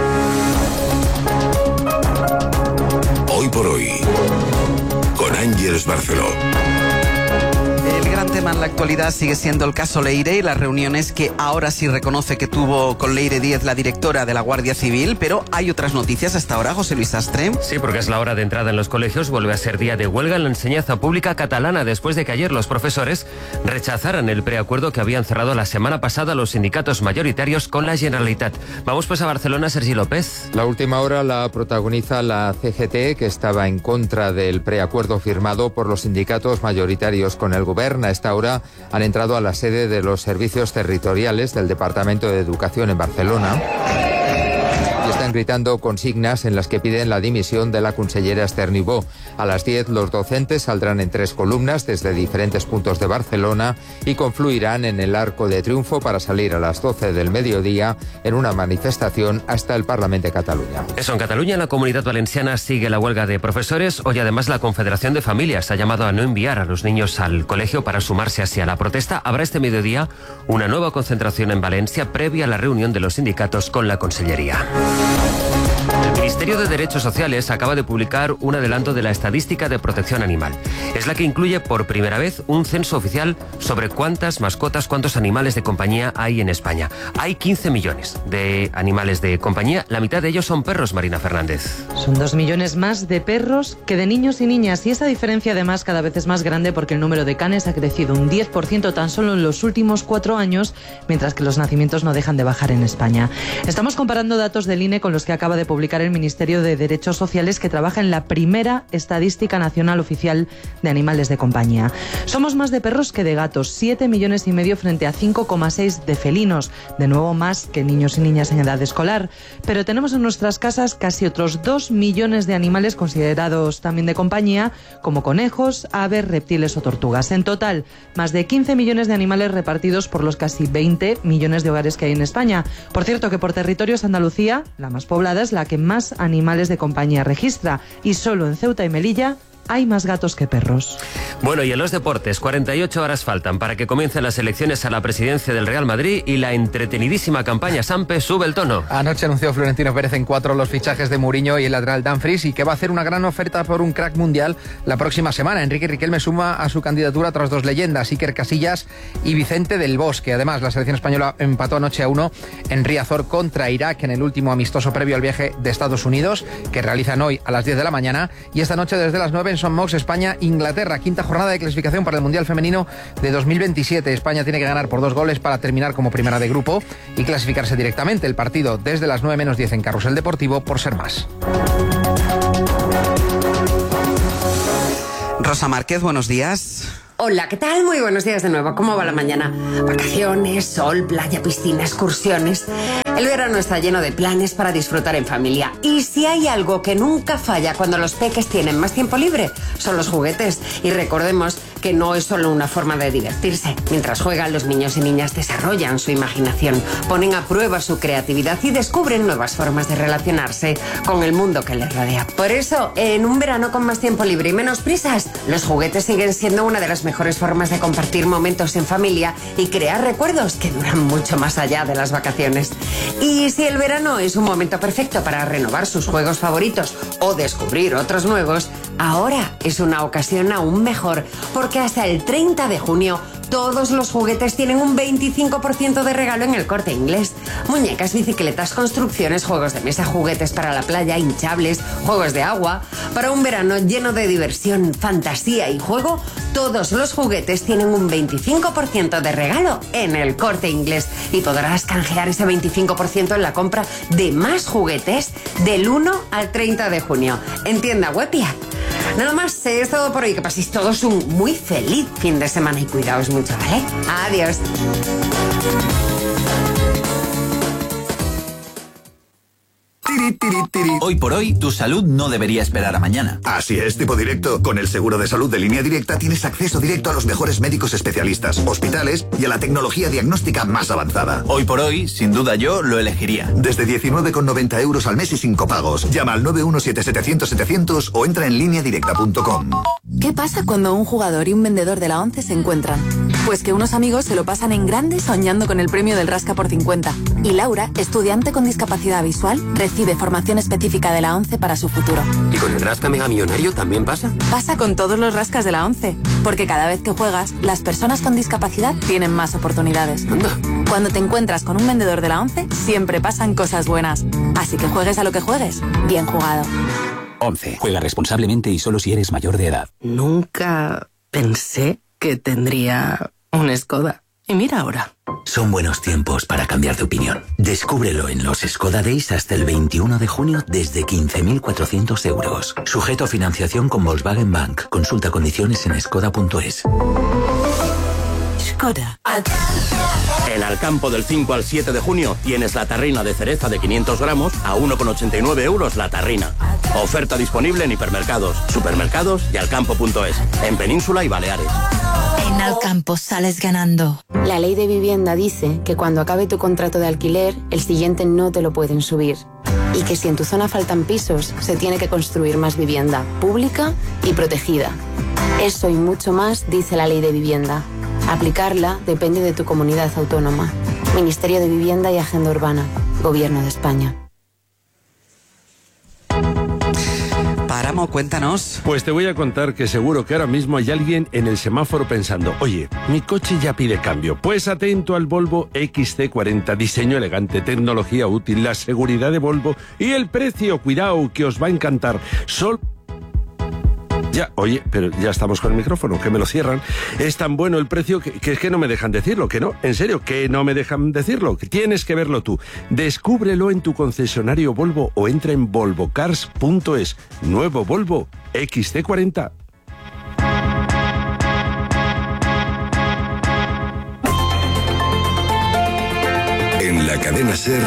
Hoy por Hoy, con Ángeles Barceló. El gran tema en la actualidad sigue siendo el caso Leire y las reuniones que ahora sí reconoce que tuvo con Leire Díez, la directora de la Guardia Civil, pero hay otras noticias hasta ahora, José Luis Astre. Sí, porque es la hora de entrada en los colegios, vuelve a ser día de huelga en la enseñanza pública catalana después de que ayer los profesores rechazaran el preacuerdo que habían cerrado la semana pasada los sindicatos mayoritarios con la Generalitat. Vamos pues a Barcelona, Sergi López. La última hora la protagoniza la C G T, que estaba en contra del preacuerdo firmado por los sindicatos mayoritarios con el gobierno. A esta hora han entrado a la sede de los servicios territoriales del Departamento de Educación en Barcelona y están gritando consignas en las que piden la dimisión de la consellera Esther Niubó. A las diez los docentes saldrán en tres columnas desde diferentes puntos de Barcelona y confluirán en el Arco de Triunfo para salir a las doce del mediodía en una manifestación hasta el Parlamento de Cataluña. Eso, en Cataluña, la Comunidad Valenciana sigue la huelga de profesores. Hoy además la Confederación de Familias ha llamado a no enviar a los niños al colegio para sumarse así a la protesta. Habrá este mediodía una nueva concentración en Valencia previa a la reunión de los sindicatos con la Consellería. El Ministerio de Derechos Sociales acaba de publicar un adelanto de la estadística de protección animal. Es la que incluye por primera vez un censo oficial sobre cuántas mascotas, cuántos animales de compañía hay en España. Hay quince millones de animales de compañía, la mitad de ellos son perros, Marina Fernández. Son dos millones más de perros que de niños y niñas, y esa diferencia además cada vez es más grande porque el número de canes ha crecido un diez por ciento tan solo en los últimos cuatro años, mientras que los nacimientos no dejan de bajar en España. Estamos comparando datos del I N E con los que acaba de publicar el Ministerio Ministerio de Derechos Sociales, que trabaja en la primera estadística nacional oficial de animales de compañía. Somos más de perros que de gatos, siete millones y medio frente a cinco coma seis de felinos, de nuevo más que niños y niñas en edad escolar. Pero tenemos en nuestras casas casi otros dos millones de animales considerados también de compañía, como conejos, aves, reptiles o tortugas. En total, más de quince millones de animales repartidos por los casi veinte millones de hogares que hay en España. Por cierto, que por territorios Andalucía, la más poblada, es la que más animales de compañía registra, y solo en Ceuta y Melilla hay más gatos que perros. Bueno, y en los deportes, cuarenta y ocho horas faltan para que comiencen las elecciones a la presidencia del Real Madrid y la entretenidísima campaña Sampe sube el tono. Anoche anunció Florentino Pérez en cuatro los fichajes de Mourinho y el lateral Dumfries, y que va a hacer una gran oferta por un crack mundial la próxima semana. Enrique Riquelme suma a su candidatura tras dos leyendas, Iker Casillas y Vicente del Bosque. Además, la selección española empató anoche a uno en Riazor contra Irak en el último amistoso previo al viaje de Estados Unidos, que realizan hoy a las diez de la mañana, y esta noche desde las nueve en Son Mox, España, Inglaterra, quinta jornada de clasificación para el Mundial Femenino de dos mil veintisiete. España tiene que ganar por dos goles para terminar como primera de grupo y clasificarse directamente. El partido desde las nueve menos diez en Carrusel Deportivo por Ser Más. Rosa Márquez, buenos días. Hola, ¿qué tal? Muy buenos días de nuevo. ¿Cómo va la mañana? Vacaciones, sol, playa, piscina, excursiones. El verano está lleno de planes para disfrutar en familia. Y si hay algo que nunca falla cuando los peques tienen más tiempo libre, son los juguetes. Y recordemos que no es solo una forma de divertirse. Mientras juegan, los niños y niñas desarrollan su imaginación, ponen a prueba su creatividad y descubren nuevas formas de relacionarse con el mundo que les rodea. Por eso, en un verano con más tiempo libre y menos prisas, los juguetes siguen siendo una de las mejores formas de compartir momentos en familia y crear recuerdos que duran mucho más allá de las vacaciones. Y si el verano es un momento perfecto para renovar sus juegos favoritos o descubrir otros nuevos, ahora es una ocasión aún mejor, porque hasta el treinta de junio todos los juguetes tienen un veinticinco por ciento de regalo en El Corte Inglés. Muñecas, bicicletas, construcciones, juegos de mesa, juguetes para la playa, hinchables, juegos de agua. Para un verano lleno de diversión, fantasía y juego, todos los juguetes tienen un veinticinco por ciento de regalo en El Corte Inglés. Y podrás canjear ese veinticinco por ciento en la compra de más juguetes del uno al treinta de junio. En tienda web y app. Nada más, es todo por hoy. Que paséis todos un muy feliz fin de semana y cuidaos mucho, ¿vale? Adiós. Hoy por hoy, tu salud no debería esperar a mañana. Así es, Tipo Directo. Con el seguro de salud de Línea Directa tienes acceso directo a los mejores médicos especialistas, hospitales y a la tecnología diagnóstica más avanzada. Hoy por hoy, sin duda yo lo elegiría. Desde diecinueve con noventa euros al mes y sin copagos. Llama al nueve uno siete setecientos setecientos o entra en línea directa punto com. ¿Qué pasa cuando un jugador y un vendedor de la ONCE se encuentran? Pues que unos amigos se lo pasan en grande soñando con el premio del Rasca por cincuenta. Y Laura, estudiante con discapacidad visual, recibe formación específica de la ONCE para su futuro. ¿Y con el Rasca Mega Millonario también pasa? Pasa con todos los rascas de la ONCE, porque cada vez que juegas, las personas con discapacidad tienen más oportunidades. Anda. Cuando te encuentras con un vendedor de la ONCE, siempre pasan cosas buenas. Así que juegues a lo que juegues, bien jugado. ONCE. Juega responsablemente y solo si eres mayor de edad. Nunca pensé que tendría un Skoda. Y mira ahora. Son buenos tiempos para cambiar de opinión. Descúbrelo en los Skoda Days hasta el veintiuno de junio desde quince mil cuatrocientos euros. Sujeto a financiación con Volkswagen Bank. Consulta condiciones en skoda punto es. Skoda. En Alcampo del cinco al siete de junio tienes la tarrina de cereza de quinientos gramos a uno con ochenta y nueve euros la tarrina. Oferta disponible en hipermercados, supermercados y alcampo punto es, en Península y Baleares. En Alcampo sales ganando. La ley de vivienda dice que cuando acabe tu contrato de alquiler, el siguiente no te lo pueden subir. Y que si en tu zona faltan pisos, se tiene que construir más vivienda, pública y protegida. Eso y mucho más dice la ley de vivienda. Aplicarla depende de tu comunidad autónoma. Ministerio de Vivienda y Agenda Urbana. Gobierno de España. Páramo, cuéntanos. Pues te voy a contar que seguro que ahora mismo hay alguien en el semáforo pensando: oye, mi coche ya pide cambio. Pues atento al Volvo equis ce cuarenta, diseño elegante, tecnología útil, la seguridad de Volvo y el precio, cuidado, que os va a encantar. Sol Ya, oye, pero ya estamos con el micrófono, que me lo cierran. Es tan bueno el precio que, que es que no me dejan decirlo, que no, en serio, que no me dejan decirlo, que tienes que verlo tú. Descúbrelo en tu concesionario Volvo o entra en volvo cars punto es. Nuevo Volvo equis ce cuarenta. En la cadena SER,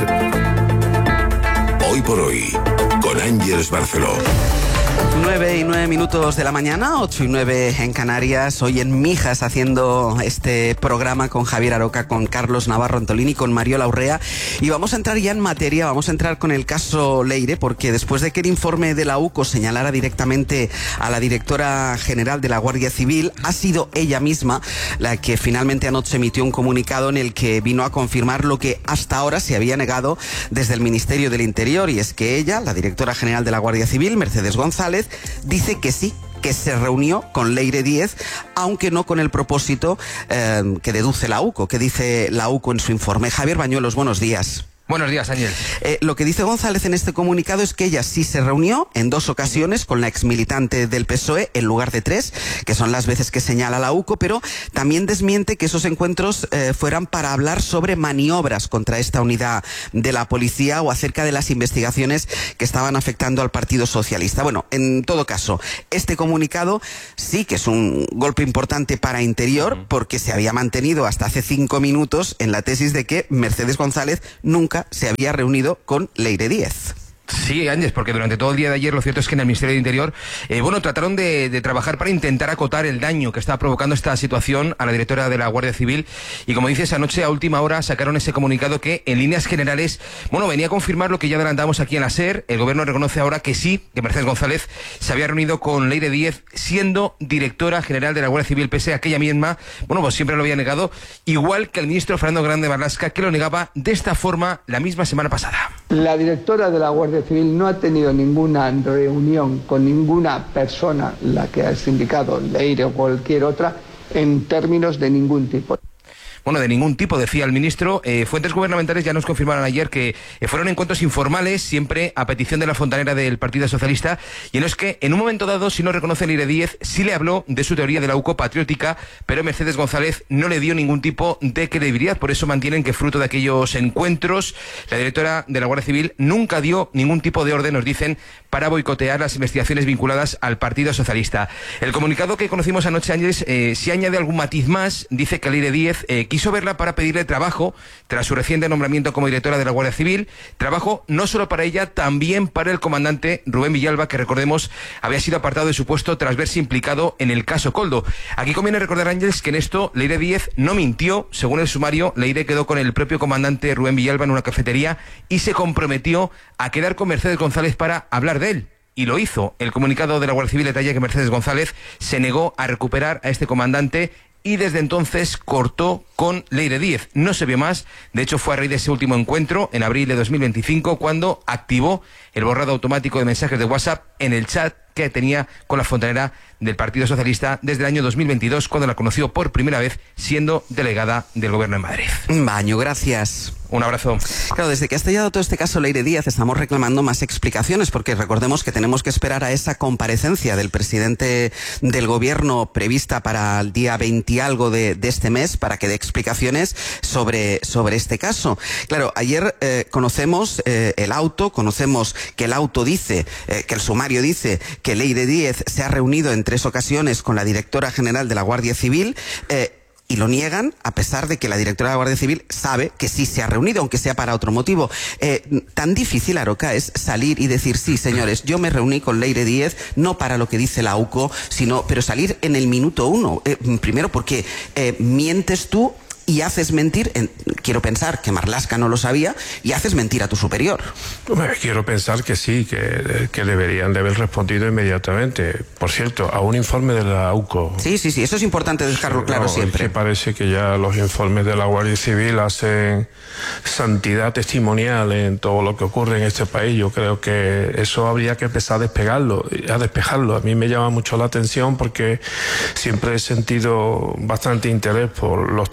Hoy por Hoy, con Ángeles Barceló. nueve y nueve minutos de la mañana, ocho y nueve en Canarias, hoy en Mijas haciendo este programa con Javier Aroca, con Carlos Navarro Antolini, con Mariola Urrea, y vamos a entrar ya en materia, vamos a entrar con el caso Leire, porque después de que el informe de la U C O señalara directamente a la directora general de la Guardia Civil, ha sido ella misma la que finalmente anoche emitió un comunicado en el que vino a confirmar lo que hasta ahora se había negado desde el Ministerio del Interior, y es que ella, la directora general de la Guardia Civil, Mercedes González, dice que sí, que se reunió con Leire Díez, aunque no con el propósito eh, que deduce la U C O, que dice la U C O en su informe. Javier Bañuelos, buenos días. Buenos días, Ángel. Eh, lo que dice González en este comunicado es que ella sí se reunió en dos ocasiones con la exmilitante del P S O E, en lugar de tres, que son las veces que señala la U C O, pero también desmiente que esos encuentros eh, fueran para hablar sobre maniobras contra esta unidad de la policía o acerca de las investigaciones que estaban afectando al Partido Socialista. Bueno, en todo caso, este comunicado sí que es un golpe importante para Interior, porque se había mantenido hasta hace cinco minutos en la tesis de que Mercedes González nunca se había reunido con Leire Díez. Sí, Ángel, porque durante todo el día de ayer lo cierto es que en el Ministerio de Interior, eh, bueno, trataron de, de trabajar para intentar acotar el daño que estaba provocando esta situación a la directora de la Guardia Civil, y como dices, anoche a última hora sacaron ese comunicado que en líneas generales, bueno, venía a confirmar lo que ya adelantamos aquí en la SER. El gobierno reconoce ahora que sí, que Mercedes González se había reunido con Leire Díez siendo directora general de la Guardia Civil, pese a aquella misma, bueno, pues siempre lo había negado, igual que el ministro Fernando Grande Marlaska, que lo negaba de esta forma la misma semana pasada. La directora de la Guardia Civil no ha tenido ninguna reunión con ninguna persona, la que ha indicado Leire o cualquier otra, en términos de ningún tipo. Bueno, de ningún tipo, decía el ministro. Eh, fuentes gubernamentales ya nos confirmaron ayer que eh, fueron encuentros informales, siempre a petición de la fontanera del Partido Socialista, y no es que en un momento dado, si no reconoce Leire Díez, sí le habló de su teoría de la U C O patriótica, pero Mercedes González no le dio ningún tipo de credibilidad. Por eso mantienen que fruto de aquellos encuentros, la directora de la Guardia Civil nunca dio ningún tipo de orden, nos dicen, para boicotear las investigaciones vinculadas al Partido Socialista. El comunicado que conocimos anoche, Ángeles, eh, si añade algún matiz más, dice que Leire Díez eh, quiso verla para pedirle trabajo tras su reciente nombramiento como directora de la Guardia Civil. Trabajo no solo para ella, también para el comandante Rubén Villalba, que recordemos había sido apartado de su puesto tras verse implicado en el caso Koldo. Aquí conviene recordar, Ángeles, que en esto Leire Díez no mintió. Según el sumario, Leire quedó con el propio comandante Rubén Villalba en una cafetería y se comprometió a quedar con Mercedes González para hablar de él. Y lo hizo. El comunicado de la Guardia Civil detalla que Mercedes González se negó a recuperar a este comandante y desde entonces cortó con Leire Díez. No se vio más. De hecho, fue a raíz de ese último encuentro, en abril de dos mil veinticinco, cuando activó el borrado automático de mensajes de WhatsApp en el chat que tenía con la fontanera del Partido Socialista desde el año dos mil veintidós, cuando la conoció por primera vez siendo delegada del Gobierno en Madrid. Baño, gracias. Un abrazo. Claro, desde que ha estallado todo este caso Leire Díez estamos reclamando más explicaciones, porque recordemos que tenemos que esperar a esa comparecencia del presidente del Gobierno prevista para el día veinte algo de, de este mes para que dé explicaciones sobre, sobre este caso. Claro, ayer eh, conocemos eh, el auto, conocemos que el auto dice, eh, que el sumario dice que Leire Díez se ha reunido en tres ocasiones con la directora general de la Guardia Civil, eh, y lo niegan a pesar de que la directora de la Guardia Civil sabe que sí se ha reunido, aunque sea para otro motivo. Eh, tan difícil, Aroca, es salir y decir, sí, señores, yo me reuní con Leire Díez, no para lo que dice la U C O, sino, pero salir en el minuto uno. Eh, primero porque eh, mientes tú y haces mentir, en, quiero pensar que Marlaska no lo sabía, y haces mentir a tu superior. Quiero pensar que sí, que, que deberían de haber respondido inmediatamente. Por cierto, a un informe de la U C O. Sí, sí, sí, eso es importante dejarlo claro no, siempre. Es que parece que ya los informes de la Guardia Civil hacen santidad testimonial en todo lo que ocurre en este país. Yo creo que eso habría que empezar a despegarlo, a despejarlo. A mí me llama mucho la atención porque siempre he sentido bastante interés por los temas de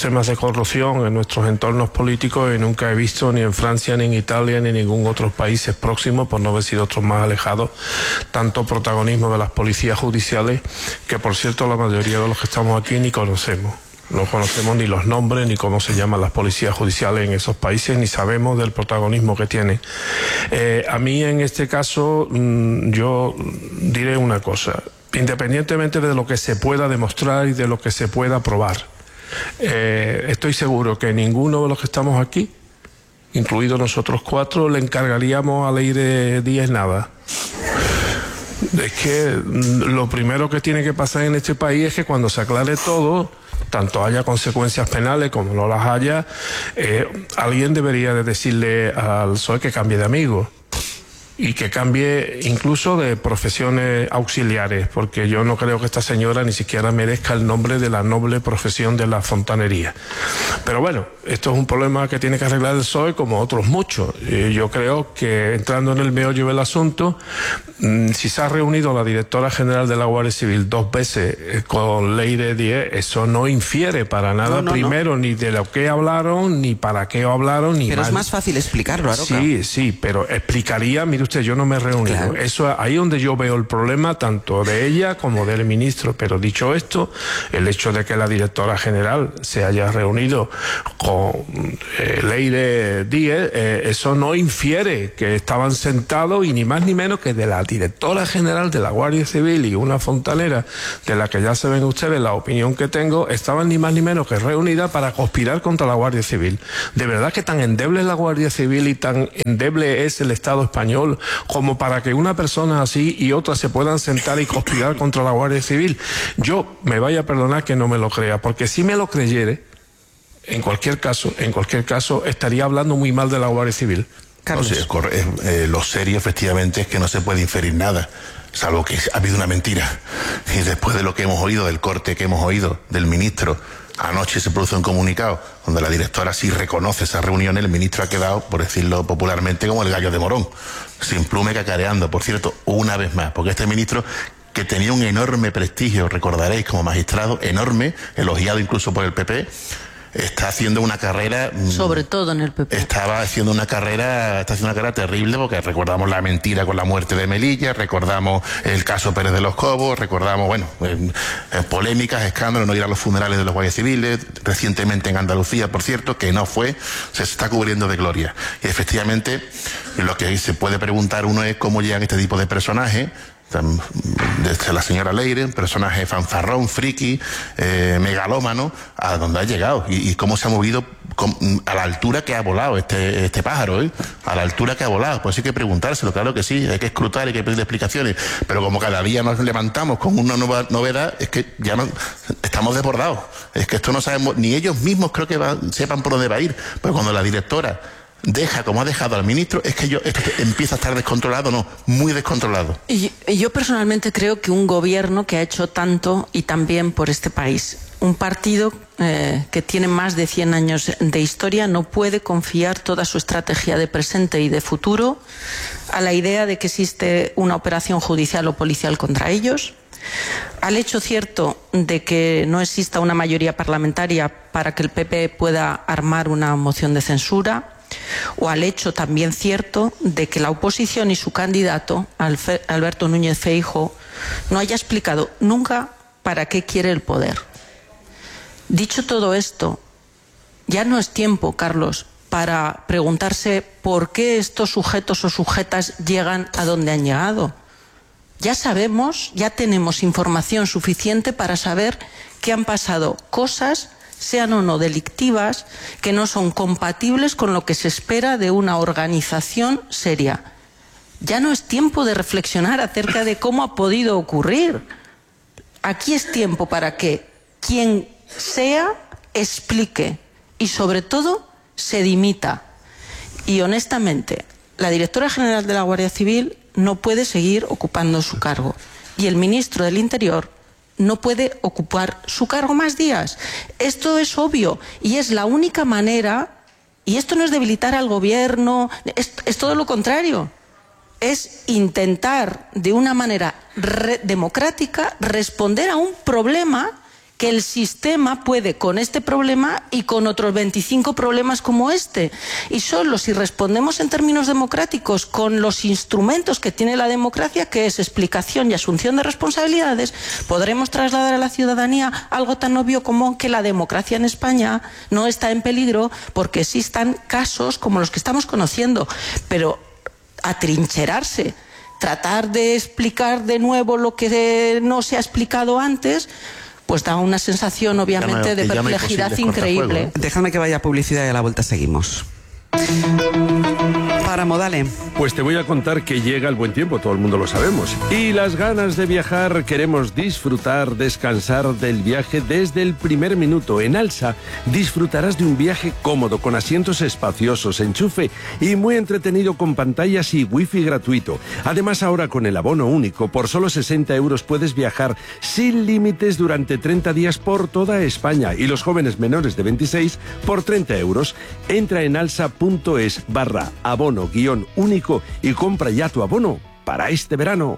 corrupción en nuestros entornos políticos y nunca he visto ni en Francia, ni en Italia, ni en ningún otro país próximo, por no decir otros más alejados, tanto protagonismo de las policías judiciales, que por cierto la mayoría de los que estamos aquí ni conocemos. No conocemos ni los nombres, ni cómo se llaman las policías judiciales en esos países, ni sabemos del protagonismo que tienen. Eh, a mí en este caso, mmm, yo diré una cosa, independientemente de lo que se pueda demostrar y de lo que se pueda probar, eh, estoy seguro que ninguno de los que estamos aquí, incluidos nosotros cuatro, le encargaríamos a Leire Díez nada. Es que lo primero que tiene que pasar en este país es que cuando se aclare todo, tanto haya consecuencias penales como no las haya, eh, alguien debería de decirle al P S O E que cambie de amigo y que cambie incluso de profesiones auxiliares, porque yo no creo que esta señora ni siquiera merezca el nombre de la noble profesión de la fontanería. Pero bueno, esto es un problema que tiene que arreglar el P S O E como otros muchos. Y yo creo que entrando en el meollo del asunto, si se ha reunido la directora general de la Guardia Civil dos veces con Leire Díez, eso no infiere para nada, no, no, primero, no. ni de lo que hablaron, ni para qué hablaron, ni Pero mal. Es más fácil explicarlo, Aroca. Sí, sí, pero explicaría, mire usted, yo no me he reunido. Claro. Eso ahí donde yo veo el problema, tanto de ella como del ministro. Pero dicho esto, el hecho de que la directora general se haya reunido con eh, Leire Díez, eh, eso no infiere que estaban sentados y ni más ni menos que de la directora general de la Guardia Civil y una fontanera de la que ya se ven ustedes la opinión que tengo, estaban ni más ni menos que reunidas para conspirar contra la Guardia Civil. ¿De verdad que tan endeble es la Guardia Civil y tan endeble es el Estado español como para que una persona así y otra se puedan sentar y conspirar contra la Guardia Civil? Yo me vaya a perdonar que no me lo crea, porque si me lo creyere, en cualquier caso, en cualquier caso, estaría hablando muy mal de la Guardia Civil. Carlos. No, sí, es, eh, lo serio efectivamente es que no se puede inferir nada, salvo que ha habido una mentira. Y después de lo que hemos oído, del corte que hemos oído del ministro, anoche se produce un comunicado donde la directora sí reconoce esa reunión, el ministro ha quedado, por decirlo popularmente, como el gallo de Morón, sin plume cacareando. Por cierto, una vez más, porque este ministro, que tenía un enorme prestigio, recordaréis, como magistrado, enorme, elogiado incluso por el P P, está haciendo una carrera... Sobre todo en el P P. Estaba haciendo una carrera, está haciendo una carrera terrible, porque recordamos la mentira con la muerte de Melilla, recordamos el caso Pérez de los Cobos, recordamos, bueno, eh, eh, polémicas, escándalos, no ir a los funerales de los guardias civiles, recientemente en Andalucía, por cierto, que no fue, se está cubriendo de gloria. Y efectivamente, lo que se puede preguntar uno es cómo llegan este tipo de personajes, desde la señora Leire, un personaje fanfarrón, friki, eh, megalómano, a donde ha llegado y, y cómo se ha movido con, a la altura que ha volado este, este pájaro, ¿eh? A la altura que ha volado. Pues hay que preguntárselo, claro que sí, hay que escrutar, hay que pedir explicaciones, pero como cada día nos levantamos con una nueva novedad, es que ya no estamos desbordados. Es que esto no sabemos, ni ellos mismos creo que va, sepan por dónde va a ir, pero cuando la directora deja como ha dejado al ministro, es que yo esto empieza a estar descontrolado, no, muy descontrolado. Y yo personalmente creo que un gobierno que ha hecho tanto y tan bien por este país, un partido eh, que tiene más de cien años de historia, no puede confiar toda su estrategia de presente y de futuro a la idea de que existe una operación judicial o policial contra ellos, al hecho cierto de que no exista una mayoría parlamentaria para que el P P pueda armar una moción de censura, o al hecho también cierto de que la oposición y su candidato, Alberto Núñez Feijóo, no haya explicado nunca para qué quiere el poder. Dicho todo esto, ya no es tiempo, Carlos, para preguntarse por qué estos sujetos o sujetas llegan a donde han llegado. Ya sabemos, ya tenemos información suficiente para saber que han pasado cosas, sean o no delictivas, que no son compatibles con lo que se espera de una organización seria. Ya no es tiempo de reflexionar acerca de cómo ha podido ocurrir. Aquí es tiempo para que quien sea explique y, sobre todo, se dimita. Y, honestamente, la directora general de la Guardia Civil no puede seguir ocupando su cargo. Y el ministro del Interior no puede ocupar su cargo más días. Esto es obvio y es la única manera, y esto no es debilitar al gobierno, es, es todo lo contrario, es intentar de una manera re democrática responder a un problema que el sistema puede con este problema y con otros veinticinco problemas como este. Y solo si respondemos en términos democráticos con los instrumentos que tiene la democracia, que es explicación y asunción de responsabilidades, podremos trasladar a la ciudadanía algo tan obvio como que la democracia en España no está en peligro porque existan casos como los que estamos conociendo. Pero atrincherarse, tratar de explicar de nuevo lo que no se ha explicado antes, pues da una sensación obviamente de perplejidad increíble. Déjame que vaya a publicidad y a la vuelta seguimos. Páramo, dale. Pues te voy a contar que llega el buen tiempo, todo el mundo lo sabemos. Y las ganas de viajar, queremos disfrutar, descansar del viaje desde el primer minuto. En Alsa disfrutarás de un viaje cómodo, con asientos espaciosos, enchufe y muy entretenido con pantallas y wifi gratuito. Además, ahora con el abono único, por solo sesenta euros puedes viajar sin límites durante treinta días por toda España. Y los jóvenes menores de veintiséis por treinta euros. Entra en alsa.es barra abono guión único y compra ya tu abono para este verano.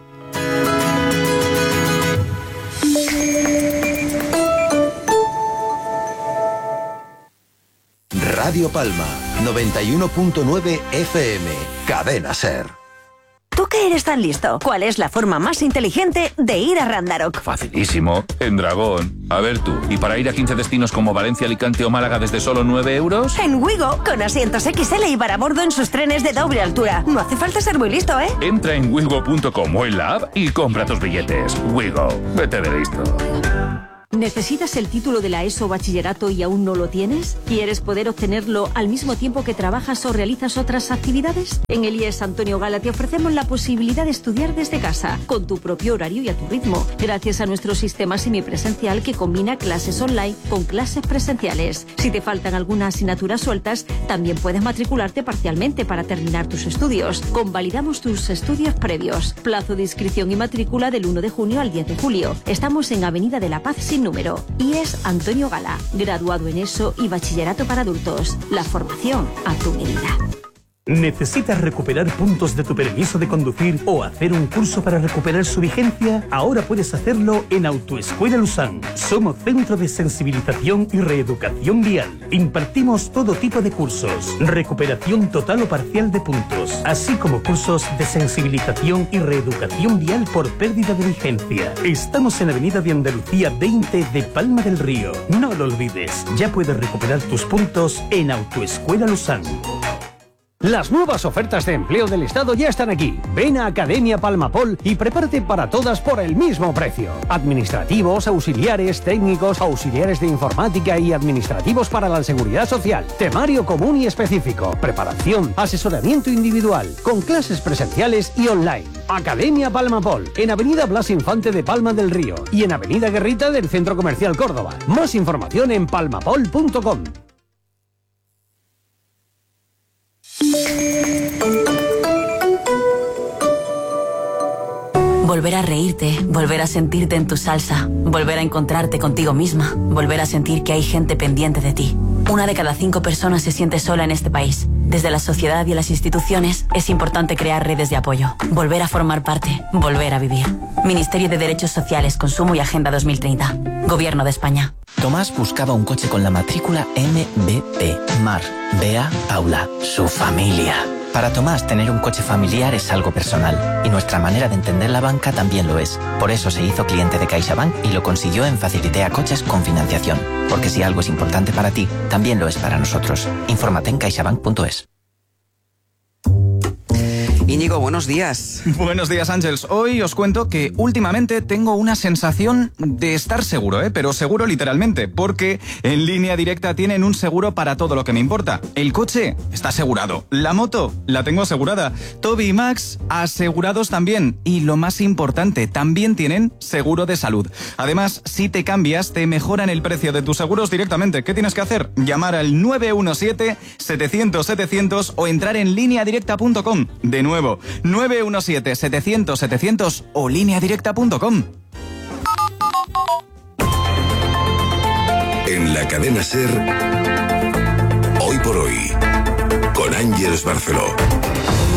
Radio Palma, noventa y uno punto nueve F M, Cadena SER. ¿Tú que eres tan listo? ¿Cuál es la forma más inteligente de ir a Randarock? Facilísimo, en Dragón. A ver tú, ¿y para ir a quince destinos como Valencia, Alicante o Málaga desde solo nueve euros? En Wigo, con asientos X L y para bordo en sus trenes de doble altura. No hace falta ser muy listo, ¿eh? Entra en wigo punto com o en la app y compra tus billetes. Wigo, vete de listo. ¿Necesitas el título de la ESO bachillerato y aún no lo tienes? ¿Quieres poder obtenerlo al mismo tiempo que trabajas o realizas otras actividades? En el I E S Antonio Gala te ofrecemos la posibilidad de estudiar desde casa, con tu propio horario y a tu ritmo, gracias a nuestro sistema semipresencial que combina clases online con clases presenciales. Si te faltan algunas asignaturas sueltas, también puedes matricularte parcialmente para terminar tus estudios. Convalidamos tus estudios previos. Plazo de inscripción y matrícula del uno de junio al diez de julio. Estamos en Avenida de la Paz sin número. I E S Antonio Gala, graduado en ESO y bachillerato para adultos. La formación a tu medida. ¿Necesitas recuperar puntos de tu permiso de conducir o hacer un curso para recuperar su vigencia? Ahora puedes hacerlo en Autoescuela Lusán. Somos centro de sensibilización y reeducación vial. Impartimos todo tipo de cursos, recuperación total o parcial de puntos, así como cursos de sensibilización y reeducación vial por pérdida de vigencia. Estamos en Avenida de Andalucía veinte de Palma del Río. No lo olvides, ya puedes recuperar tus puntos en Autoescuela Lusán. Las nuevas ofertas de empleo del Estado ya están aquí. Ven a Academia Palmapol y prepárate para todas por el mismo precio. Administrativos, auxiliares, técnicos, auxiliares de informática y administrativos para la seguridad social. Temario común y específico. Preparación, asesoramiento individual, con clases presenciales y online. Academia Palmapol, en Avenida Blas Infante de Palma del Río y en Avenida Guerrita del Centro Comercial Córdoba. Más información en palmapol punto com. Volver a reírte, volver a sentirte en tu salsa, volver a encontrarte contigo misma, volver a sentir que hay gente pendiente de ti. Una de cada cinco personas se siente sola en este país. Desde la sociedad y las instituciones es importante crear redes de apoyo, volver a formar parte, volver a vivir. Ministerio de Derechos Sociales, Consumo y Agenda dos mil treinta. Gobierno de España. Tomás buscaba un coche con la matrícula M B P. Mar, Bea, Paula, su familia. Para Tomás, tener un coche familiar es algo personal, y nuestra manera de entender la banca también lo es. Por eso se hizo cliente de CaixaBank y lo consiguió en Facilitea Coches con financiación. Porque si algo es importante para ti, también lo es para nosotros. Infórmate en caixabank punto es. Íñigo, buenos días. Buenos días, Ángels. Hoy os cuento que últimamente tengo una sensación de estar seguro, ¿eh? Pero seguro literalmente, porque en Línea Directa tienen un seguro para todo lo que me importa. El coche está asegurado, la moto la tengo asegurada, Toby y Max asegurados también, y lo más importante, también tienen seguro de salud. Además, si te cambias, te mejoran el precio de tus seguros directamente. ¿Qué tienes que hacer? Llamar al nueve uno siete, setecientos, setecientos o entrar en línea directa punto com. De nuevo, nueve uno siete, setecientos, setecientos o línea directa punto com. En la cadena SER, hoy por hoy, con Ángeles Barceló.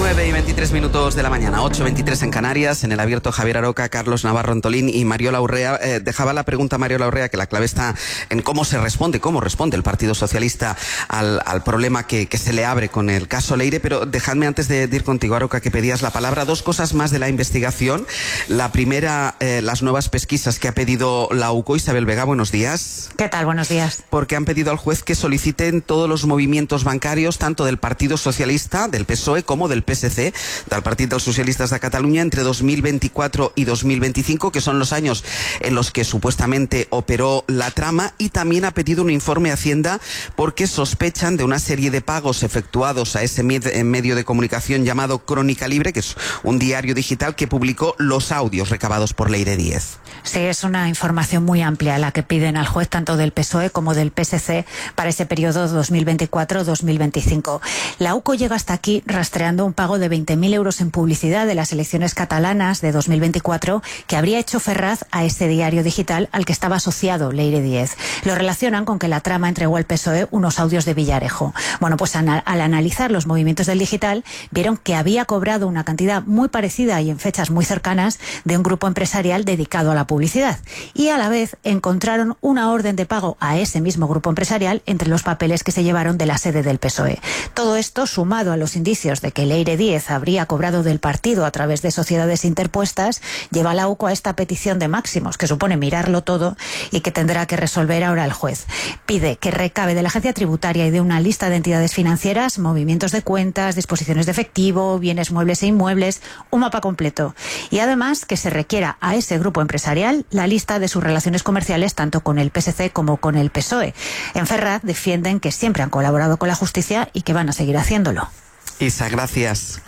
nueve y veintitrés minutos de la mañana, ocho y veintitrés en Canarias. En el abierto, Javier Aroca, Carlos Navarro Antolín y Mariola Urrea. Eh, dejaba la pregunta a Mariola Urrea, que la clave está en cómo se responde, cómo responde el Partido Socialista al, al problema que, que se le abre con el caso Leire. Pero dejadme, antes de, de ir contigo, Aroca, que pedías la palabra, dos cosas más de la investigación. La primera, eh, las nuevas pesquisas que ha pedido la U C O. Isabel Vega, buenos días. ¿Qué tal? Buenos días. Porque han pedido al juez que soliciten todos los movimientos bancarios, tanto del Partido Socialista, del P S O E, como del P S C, del Partido dels Socialistes de Cataluña, entre dos mil veinticuatro y dos mil veinticinco, que son los años en los que supuestamente operó la trama. Y también ha pedido un informe a Hacienda porque sospechan de una serie de pagos efectuados a ese medio de comunicación llamado Crónica Libre, que es un diario digital que publicó los audios recabados por Leire Díez. Sí, es una información muy amplia la que piden al juez tanto del P S O E como del P S C para ese periodo dos mil veinticuatro dos mil veinticinco. La U C O llega hasta aquí rastreando un pago de veinte mil euros en publicidad de las elecciones catalanas de dos mil veinticuatro que habría hecho Ferraz a ese diario digital al que estaba asociado Leire Díez. Lo relacionan con que la trama entregó al P S O E unos audios de Villarejo. Bueno, pues al, al analizar los movimientos del digital, vieron que había cobrado una cantidad muy parecida y en fechas muy cercanas de un grupo empresarial dedicado a la publicidad. Y a la vez encontraron una orden de pago a ese mismo grupo empresarial entre los papeles que se llevaron de la sede del P S O E. Todo esto, sumado a los indicios de que Leire Díez habría cobrado del partido a través de sociedades interpuestas, lleva a la U C O a esta petición de máximos, que supone mirarlo todo y que tendrá que resolver ahora el juez. Pide que recabe de la agencia tributaria y de una lista de entidades financieras movimientos de cuentas, disposiciones de efectivo, bienes muebles e inmuebles, un mapa completo. Y además que se requiera a ese grupo empresarial la lista de sus relaciones comerciales tanto con el P S C como con el P S O E. En Ferraz defienden que siempre han colaborado con la justicia y que van a seguir haciéndolo. Isa, gracias.